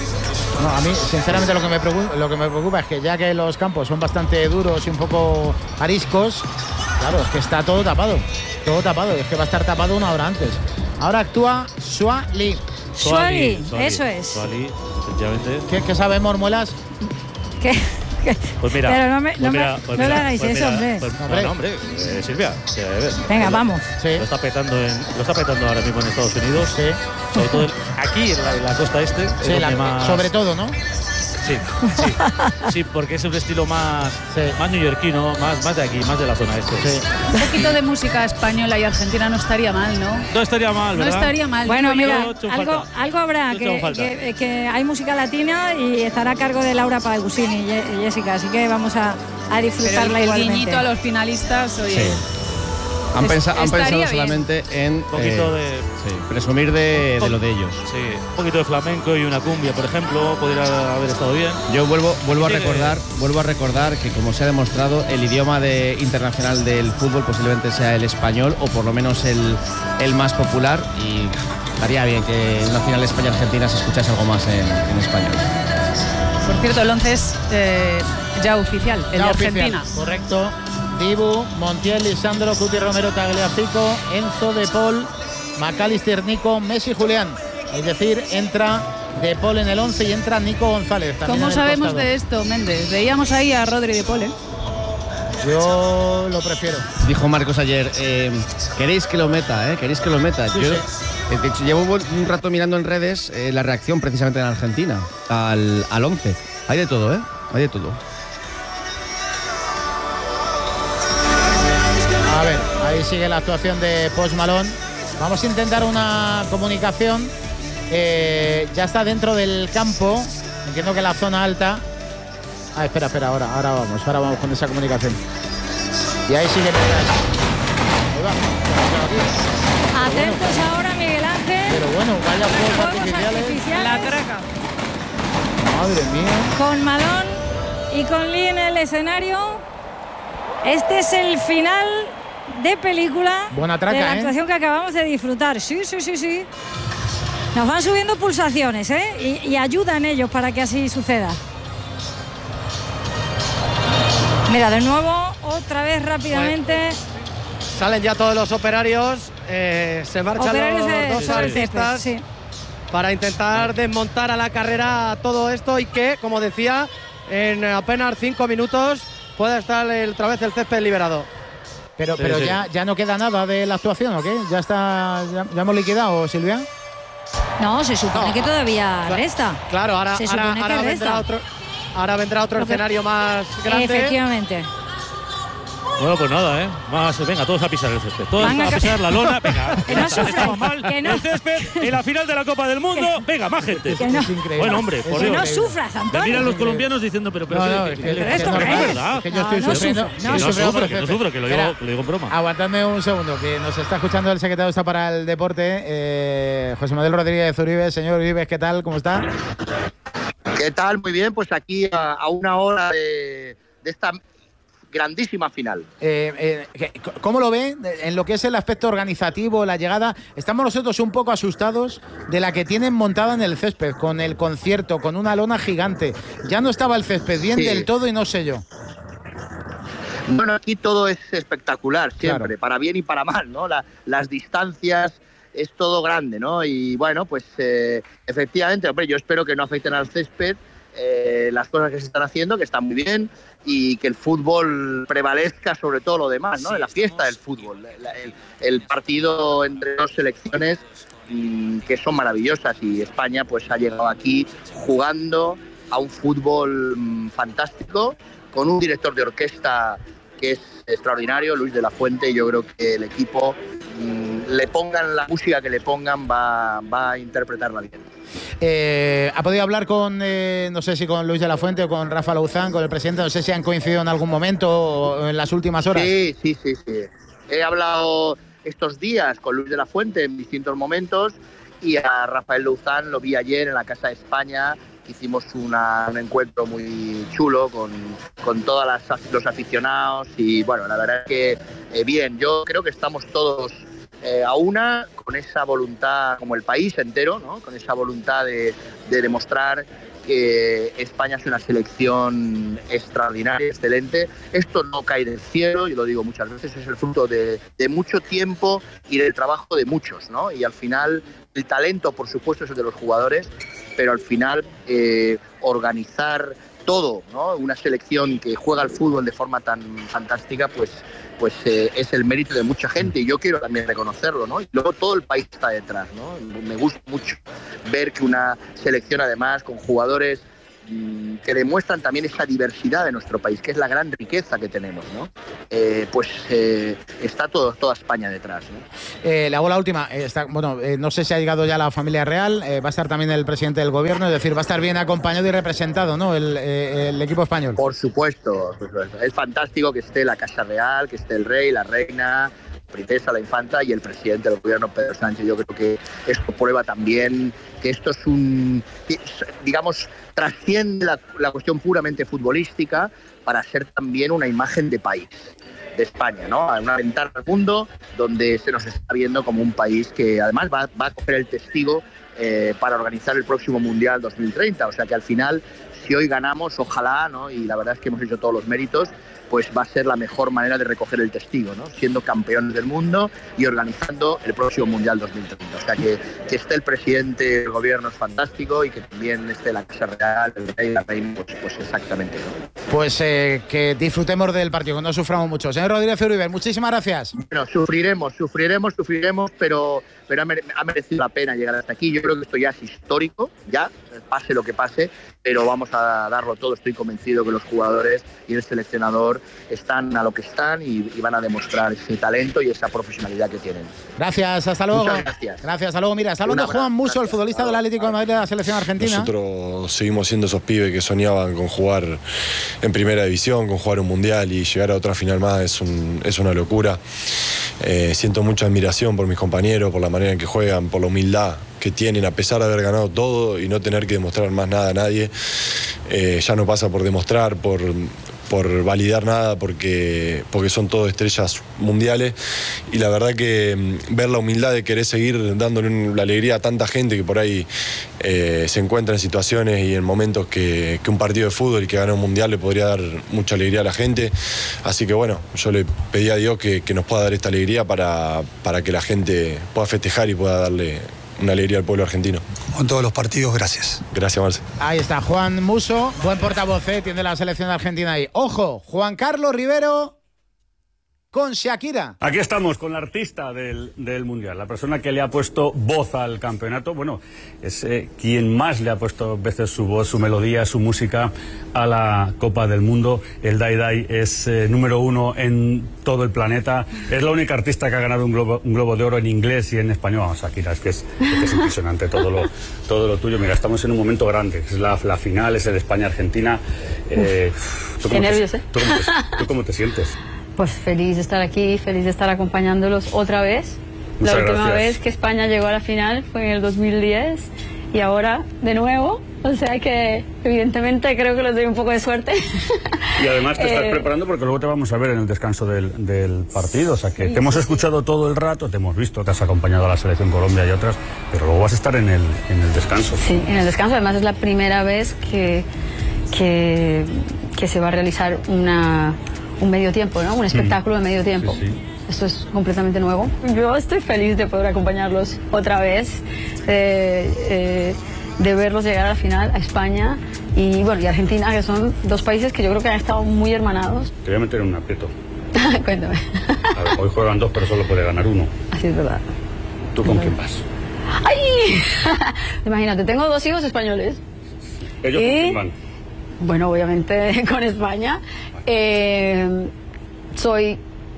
No, a mí, sinceramente, lo que, me preocupa, lo que me preocupa es que ya que los campos son bastante duros y un poco ariscos, claro, es que está todo tapado. Todo tapado, es que va a estar tapado una hora antes. Ahora actúa Suali. Suali, eso es. Suali, efectivamente. ¿Qué, qué sabe Mormuelas? ¿Qué? Pues mira, pero no, me, pues no, mira, me, pues no mira, le hagáis pues eso, mira, hombre. Pues, no, no, hombre, eh, Silvia. Que, a ver, Venga, lo, vamos. Sí. Lo está petando en, lo está petando ahora mismo en Estados Unidos. Sí. Sobre todo el, aquí en la, en la costa este. Sí, la, más, sobre todo, ¿no? Sí, sí, sí, porque es un estilo más, sí. más neoyorquino, más, más de aquí, más de la zona este. Sí. Un poquito de música española y argentina no estaría mal, ¿no? No estaría mal, ¿verdad? No estaría mal. Bueno, mira, yo, algo, algo habrá, que, que, que hay música latina y estará a cargo de Laura Pausini y Jessica, así que vamos a, a disfrutarla Pero el, igualmente. El guiñito a los finalistas, oye. Sí. Han, Es, pensa, han pensado bien. solamente en un poquito eh, de sí, presumir de, de lo de ellos. Sí, un poquito de flamenco y una cumbia, por ejemplo, podría haber estado bien. Yo vuelvo, vuelvo a Sí, recordar, vuelvo a recordar que, como se ha demostrado, el idioma de, internacional del fútbol posiblemente sea el español, o por lo menos el, el más popular, y estaría bien que en una final España-Argentina se escuchase algo más en, en español. Por cierto, el once es eh, ya oficial, el ya de oficial, Argentina. Correcto. Dibu, Montiel, Lisandro, Cuti, Romero, Tagliafico, Enzo, De Paul, McAllister, Nico, Messi, Julián. Es decir, entra De Paul en el once y entra Nico González. ¿Cómo sabemos de esto, Méndez? Veíamos ahí a Rodri De Paul, ¿eh? Yo lo prefiero. Dijo Marcos ayer, eh, queréis que lo meta, ¿eh? Queréis que lo meta. Sí, Yo, sí. de hecho, llevo un rato mirando en redes eh, la reacción precisamente en Argentina al, al once. Hay de todo, ¿eh? Hay de todo. A ver, ahí sigue la actuación de Post Malone. Vamos a intentar una comunicación. Eh, ya está dentro del campo. Entiendo que la zona alta. Ah, espera, espera, ahora, ahora vamos, ahora vamos con esa comunicación. Y ahí sigue. Ahí va. Atentos bueno. Ahora, Miguel Ángel. Pero bueno, vaya fuegos, fuegos artificiales. artificiales. La traca. Madre mía. Con Malone y con Lee en el escenario. Este es el final de película. Buena traca, de la ¿eh? actuación que acabamos de disfrutar. Sí, sí, sí, sí. Nos van subiendo pulsaciones, ¿eh? Y, y ayudan ellos para que así suceda. Mira, de nuevo, otra vez rápidamente. Pues, salen ya todos los operarios. Eh, se marchan operarios los de, dos artistas sí. para intentar desmontar a la carrera todo esto y que, como decía, en apenas cinco minutos pueda estar el, otra vez el césped liberado. Pero, Sí, pero sí. Ya, ya no queda nada de la actuación, ¿o qué? ¿Ya está, ya, ya hemos liquidado, Silvia? No, se supone No, que todavía cla- resta. Claro, ahora, Se ahora, supone ahora que vendrá resta. otro, ahora vendrá otro Lo que- escenario más grande. Efectivamente. Bueno, pues nada, ¿eh? Más, venga, todos a pisar el césped. Todos Venga, a que- pisar la lona. Venga, Que no sufran, estamos mal. que no. El césped en la final de la Copa del Mundo. Venga, más gente. Que no. Es increíble. Bueno, hombre, por Que Dios. no sufras, Me Antonio. miran los colombianos diciendo, pero, pero, No, ¿qué- no, qué- es que- qué- que qué- es esto normal. es verdad. Es que yo No, estoy no sufriendo. sufre, Que no no sufriendo sufro, por que no el sufro, que lo Espera, digo, que lo digo en broma. Aguantadme un segundo, que nos está escuchando el secretario está para el deporte, eh, José Manuel Rodríguez Uribe. Señor Uribe, ¿qué tal? ¿Cómo está? ¿Qué tal? Muy bien, pues aquí a, a una hora de, de esta grandísima final. Eh, eh, ¿qué- ¿Cómo lo ve en lo que es el aspecto organizativo, la llegada? Estamos nosotros un poco asustados de la que tienen montada en el césped, con el concierto, con una lona gigante. Ya no estaba el césped bien Sí. del todo y no sé yo. Bueno, aquí todo es espectacular, siempre, Claro. para bien y para mal, ¿no? La- las distancias, es todo grande, ¿no? Y bueno, pues eh, efectivamente, hombre, yo espero que no afecten al césped eh, las cosas que se están haciendo, que están muy bien, y que el fútbol prevalezca sobre todo lo demás, ¿no? Sí, la fiesta del fútbol, la- el, el partido entre dos selecciones mm, que son maravillosas, y España pues ha llegado aquí jugando a un fútbol mm, fantástico, con un director de orquesta que es extraordinario, Luis de la Fuente, y yo creo que el equipo, mmm, le pongan la música que le pongan, va, va a interpretarla bien. Eh, ¿Ha podido hablar con, eh, no sé si con Luis de la Fuente o con Rafa Lauzán, con el presidente? No sé si han coincidido en algún momento o en las últimas horas. Sí, sí, sí, sí. He hablado estos días con Luis de la Fuente en distintos momentos, y a Rafael Lauzán lo vi ayer en la Casa de España. Hicimos una, un encuentro muy chulo con, con todos los aficionados, y bueno, la verdad es que eh, bien, yo creo que estamos todos eh, a una, con esa voluntad, como el país entero, ¿no? Con esa voluntad de, de demostrar que España es una selección extraordinaria, excelente. Esto no cae del cielo, yo lo digo muchas veces, es el fruto de, de mucho tiempo y del trabajo de muchos, ¿no? Y al final el talento, por supuesto, es el de los jugadores, pero al final eh, organizar todo, ¿no? Una selección que juega al fútbol de forma tan fantástica, pues, pues eh, es el mérito de mucha gente y yo quiero también reconocerlo, ¿no? Y luego todo el país está detrás, ¿no? Me gusta mucho ver que una selección, además, con jugadores mmm, que demuestran también esa diversidad de nuestro país, que es la gran riqueza que tenemos, ¿no? Eh, pues eh, está todo, toda España detrás, ¿no? Eh, le hago la última. Eh, está, bueno, eh, no sé si ha llegado ya la familia real, eh, va a estar también el presidente del gobierno, es decir, va a estar bien acompañado y representado, ¿no? El, eh, el equipo español. Por supuesto, por supuesto. Es fantástico que esté la Casa Real, que esté el rey, la reina, la princesa, la infanta y el presidente del gobierno, Pedro Sánchez. Yo creo que esto prueba también que esto es un, digamos, trasciende la, la cuestión puramente futbolística para ser también una imagen de país, de España, ¿no? Una ventana al mundo donde se nos está viendo como un país que además va, va a coger el testigo eh, para organizar el próximo Mundial dos mil treinta. O sea que al final, si hoy ganamos, ojalá, ¿no? Y la verdad es que hemos hecho todos los méritos, pues va a ser la mejor manera de recoger el testigo, ¿no? Siendo campeones del mundo y organizando el próximo Mundial dos mil treinta. O sea que, que esté el presidente del gobierno es fantástico y que también esté la Casa Real, el rey, la reina, pues, pues exactamente, ¿no? Pues eh, que disfrutemos del partido, que no suframos mucho. Señor Rodríguez Uribe, muchísimas gracias. Bueno, sufriremos, sufriremos, sufriremos, pero, pero ha merecido la pena llegar hasta aquí. Yo creo que esto ya es histórico, ya, pase lo que pase, pero vamos a darlo todo. Estoy convencido que los jugadores y el seleccionador están a lo que están y, y van a demostrar ese talento y esa profesionalidad que tienen. Gracias, hasta luego. Muchas gracias. Gracias, hasta luego. Mira, saludos de Juan Musso, el futbolista del Atlético de Madrid de la selección argentina. Nosotros seguimos siendo esos pibes que soñaban con jugar en primera división, con jugar un mundial y llegar a otra final más es, un, es una locura. Eh, siento mucha admiración por mis compañeros, por la manera en que juegan, por la humildad que tienen a pesar de haber ganado todo y no tener que demostrar más nada a nadie. Eh, ya no pasa por demostrar, por, por validar nada, porque, porque son todos estrellas mundiales y la verdad que ver la humildad de querer seguir dándole la alegría a tanta gente que por ahí eh, se encuentra en situaciones y en momentos que, que un partido de fútbol y que gana un mundial le podría dar mucha alegría a la gente. Así que bueno, yo le pedí a Dios que, que nos pueda dar esta alegría para, para que la gente pueda festejar y pueda darle una alegría al pueblo argentino. Con todos los partidos, gracias. Gracias, Marce. Ahí está, Juan Musso, buen portavoz, ¿eh? Tiene la selección de Argentina ahí. Ojo, Juan Carlos Rivero con Shakira. Aquí estamos con la artista del, del Mundial, la persona que le ha puesto voz al campeonato. Bueno, es eh, quien más le ha puesto veces su voz, su melodía, su música a la Copa del Mundo. El Dai Dai es eh, número uno en todo el planeta. Es la única artista que ha ganado un globo, un globo de oro en inglés y en español. Vamos, Shakira, es que es, es, que es impresionante todo lo, todo lo tuyo. Mira, estamos en un momento grande. Es la, la final, es el España-Argentina. Eh, Qué nervios, ¿eh? ¿tú cómo, te, ¿Tú cómo te sientes? Pues feliz de estar aquí, feliz de estar acompañándolos otra vez. Muchas la última gracias. vez que España llegó a la final fue en el dos mil diez y ahora de nuevo. O sea que evidentemente creo que les doy un poco de suerte. Y además te estás Eh, preparando porque luego te vamos a ver en el descanso del, del partido. O sea que Sí, te hemos sí, escuchado todo el rato, te hemos visto, te has acompañado a la selección Colombia y otras, pero luego vas a estar en el, en el descanso. Sí, en el descanso. Además es la primera vez que, que, que se va a realizar una, un medio tiempo, ¿no? Un espectáculo de medio tiempo. Sí, sí. Esto es completamente nuevo. Yo estoy feliz de poder acompañarlos otra vez, eh, eh, de verlos llegar a la final, a España y, bueno, y Argentina, que son dos países que yo creo que han estado muy hermanados. Te voy a meter en un aprieto. Cuéntame. A ver, hoy juegan dos, pero solo puede ganar uno. Así es verdad. ¿Tú con quién vas? ¡Ay! Imagínate, tengo dos hijos españoles. ¿Ellos Y- con quién van? Bueno, obviamente con España. Eh, soy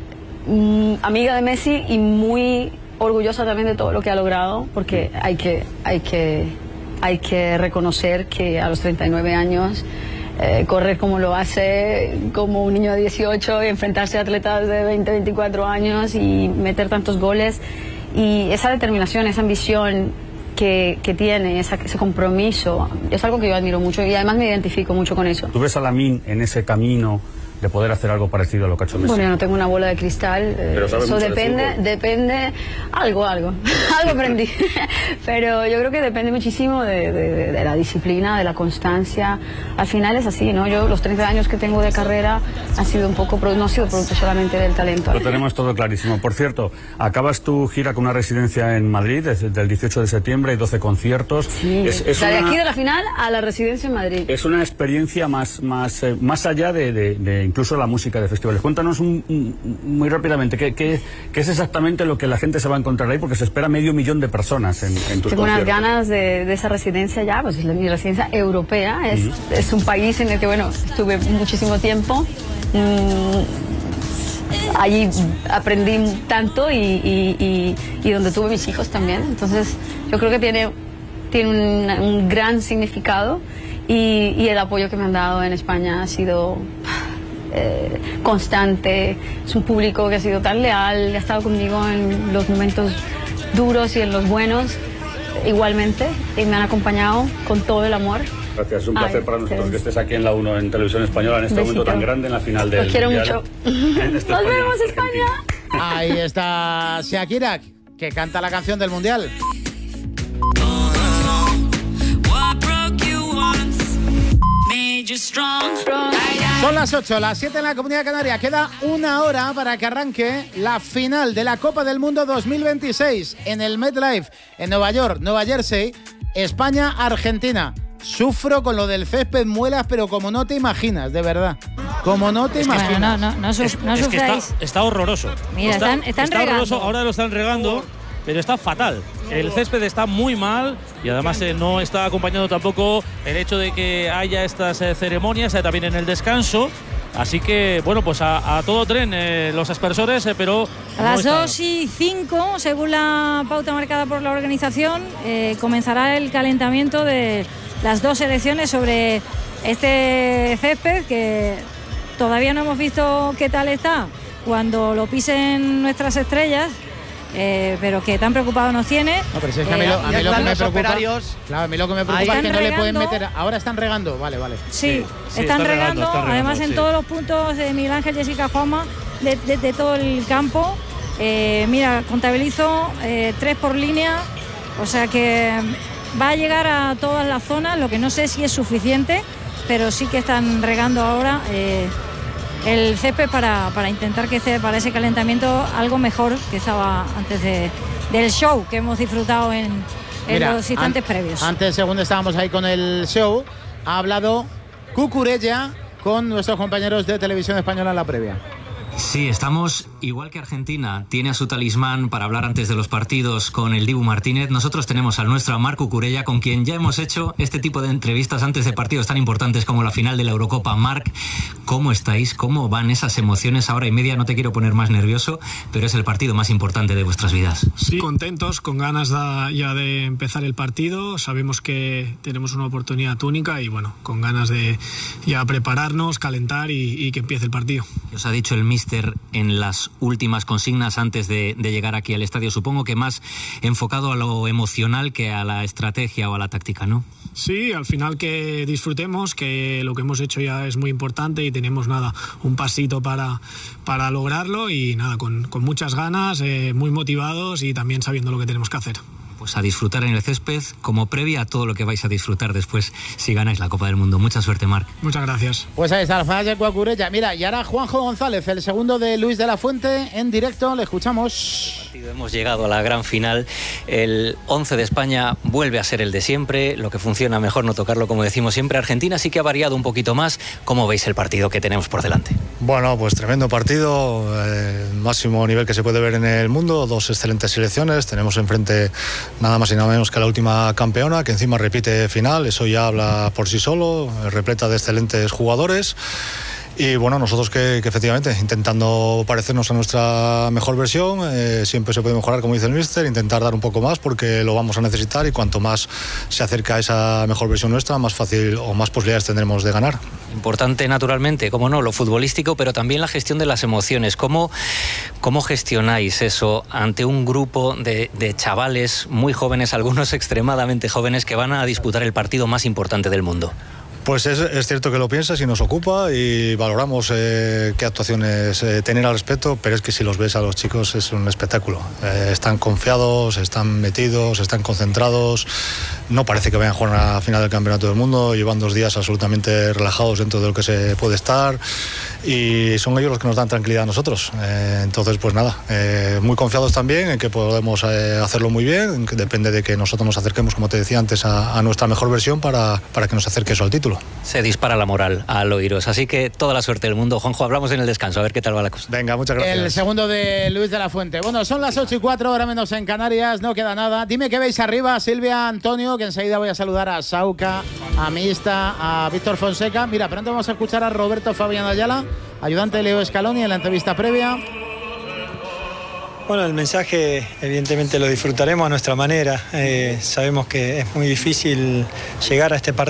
mm, amiga de Messi y muy orgullosa también de todo lo que ha logrado, porque hay que, hay que, hay que reconocer que a los treinta y nueve años eh, correr como lo hace, como un niño de dieciocho, y enfrentarse a atletas de veinte, veinticuatro años y meter tantos goles, y esa determinación, esa ambición que, que tiene, esa, ese compromiso, es algo que yo admiro mucho y además me identifico mucho con eso. ¿Tú ves a Lamine en ese camino de poder hacer algo parecido a lo que ha hecho Messi? Bueno, yo no tengo una bola de cristal, eh, Pero sabes eso mucho de depende, fútbol. depende, algo, algo, algo aprendí, pero yo creo que depende muchísimo de, de, de la disciplina, de la constancia. Al final es así, ¿no? Yo los treinta años que tengo de carrera han sido un poco, no ha sido producto solamente del talento. Lo tenemos todo clarísimo. Por cierto, acabas tu gira con una residencia en Madrid desde el dieciocho de septiembre, hay doce conciertos. Sí, es, es o sea, de una, aquí de la final a la residencia en Madrid. es una experiencia más, más, eh, más allá de, de, de incluso la música de festivales. Cuéntanos un, un, muy rápidamente, ¿qué, qué, ¿qué es exactamente lo que la gente se va a encontrar ahí? Porque se espera medio millón de personas en, en tus Tengo unas conciertos. ganas de, de esa residencia ya, pues es la, mi residencia europea, es, Ujú. es un país en el que, bueno, estuve muchísimo tiempo, mm, allí aprendí tanto y, y, y, y donde tuve mis hijos también, entonces yo creo que tiene, tiene un, un gran significado y, y el apoyo que me han dado en España ha sido... Eh, constante, es un público que ha sido tan leal, ha estado conmigo en los momentos duros y en los buenos igualmente y me han acompañado con todo el amor. Gracias, es un placer Ay, para nosotros sí. que estés aquí en la uno en Televisión Española en este Besito. momento tan grande en la final del Los quiero Mundial. mucho. En este Nos España, vemos, España. Ahí está Shakira, que canta la canción del Mundial. Son las ocho, las siete en la Comunidad Canaria. Queda una hora para que arranque la final de la Copa del Mundo dos mil veintiséis en el MetLife, en Nueva York, Nueva Jersey, España-Argentina. Sufro con lo del césped, muelas, pero como no te imaginas, de verdad. Como no te Es que- imaginas. No, no, no, no, suf- no Es que está, sufráis. está horroroso. Mira, está, están- están está regando. horroroso, ahora lo están regando, pero está fatal. El césped está muy mal y además eh, no está acompañando tampoco el hecho de que haya estas eh, ceremonias eh, también en el descanso. Así que, bueno, pues a, a todo tren eh, los aspersores, eh, pero... A no las está- dos y cinco, según la pauta marcada por la organización, eh, comenzará el calentamiento de las dos selecciones sobre este césped que todavía no hemos visto qué tal está cuando lo pisen nuestras estrellas. Eh, pero que tan preocupado nos tiene. No, pero si es que a mí Eh, lo, a mí ya lo que están me los preocupa, operarios. claro, a mí lo que me preocupa Ahí es que están no le pueden regando. meter. Ahora están regando, vale, vale. Sí, sí, están está regando, regando, está regando, además en sí. todos los puntos de Miguel Ángel, Jessica, Juanma, de, de- de todo el campo. Eh, mira, contabilizo eh, tres por línea, o sea que va a llegar a todas las zonas, lo que no sé si es suficiente, pero sí que están regando ahora eh, el césped para, para intentar que esté para ese calentamiento algo mejor que estaba antes de, del show que hemos disfrutado en, en Mira, los instantes an- previos. Antes, según estábamos ahí con el show, ha hablado Cucurella con nuestros compañeros de Televisión Española en la previa. Sí, estamos igual que Argentina tiene a su talismán para hablar antes de los partidos con el Dibu Martínez. Nosotros tenemos al nuestro, a Marc Cucurella, con quien ya hemos hecho este tipo de entrevistas antes de partidos tan importantes como la final de la Eurocopa. Marc, ¿cómo estáis? ¿Cómo van esas emociones? Ahora y media, no te quiero poner más nervioso, pero es el partido más importante de vuestras vidas. Sí, contentos, con ganas da- ya de empezar el partido. Sabemos que tenemos una oportunidad única y bueno, con ganas de ya prepararnos, calentar y, y que empiece el partido. ¿Qué os ha dicho el míster en las últimas consignas antes de, de llegar aquí al estadio? Supongo que más enfocado a lo emocional que a la estrategia o a la táctica, ¿no? Sí, al final que disfrutemos, que lo que hemos hecho ya es muy importante y tenemos nada, un pasito para, para lograrlo y nada, con, con muchas ganas, eh, muy motivados y también sabiendo lo que tenemos que hacer. Pues a disfrutar en el césped como previa a todo lo que vais a disfrutar después si ganáis la Copa del Mundo. Mucha suerte, Marc. Muchas gracias. Pues ahí está la fase de Cucurella. Mira, y ahora Juanjo González, el segundo de Luis de la Fuente, en directo, le escuchamos. Hemos llegado a la gran final. El once de España vuelve a ser el de siempre. Lo que funciona mejor no tocarlo, como decimos siempre. Argentina sí que ha variado un poquito más. ¿Cómo veis el partido que tenemos por delante? Bueno, pues tremendo partido, eh, máximo nivel que se puede ver en el mundo, dos excelentes selecciones, tenemos enfrente nada más y nada menos que la última campeona, que encima repite final, eso ya habla por sí solo, eh, repleta de excelentes jugadores. Y bueno, nosotros que, que efectivamente intentando parecernos a nuestra mejor versión, eh, siempre se puede mejorar, como dice el míster, intentar dar un poco más porque lo vamos a necesitar y cuanto más se acerca a esa mejor versión nuestra, más fácil o más posibilidades tendremos de ganar. Importante, naturalmente, como no, lo futbolístico, pero también la gestión de las emociones. ¿Cómo, cómo gestionáis eso ante un grupo de, de chavales muy jóvenes, algunos extremadamente jóvenes, que van a disputar el partido más importante del mundo? Pues es, es cierto que lo piensas y nos ocupa y valoramos eh, qué actuaciones eh, tener al respecto, pero es que si los ves a los chicos es un espectáculo. Eh, están confiados, están metidos, están concentrados, no parece que vayan a jugar a la final del Campeonato del Mundo, llevan dos días absolutamente relajados dentro de lo que se puede estar y son ellos los que nos dan tranquilidad a nosotros. Eh, entonces, pues nada, eh, muy confiados también en que podemos eh, hacerlo muy bien, en que depende de que nosotros nos acerquemos, como te decía antes, a, a nuestra mejor versión para, para que nos acerque eso al título. Se dispara la moral al oíros, así que toda la suerte del mundo. Juanjo, hablamos en el descanso, a ver qué tal va la cosa. Venga, muchas gracias. El segundo de Luis de la Fuente. Bueno, son las ocho y cuatro, ahora menos en Canarias, no queda nada. Dime qué veis arriba, Silvia, Antonio, que enseguida voy a saludar a Sauca, a Mista, a Víctor Fonseca. Mira, pronto vamos a escuchar a Roberto Fabián Ayala, ayudante de Leo Scaloni, en la entrevista previa. Bueno, el mensaje evidentemente lo disfrutaremos a nuestra manera. Eh, sabemos que es muy difícil llegar a este partido.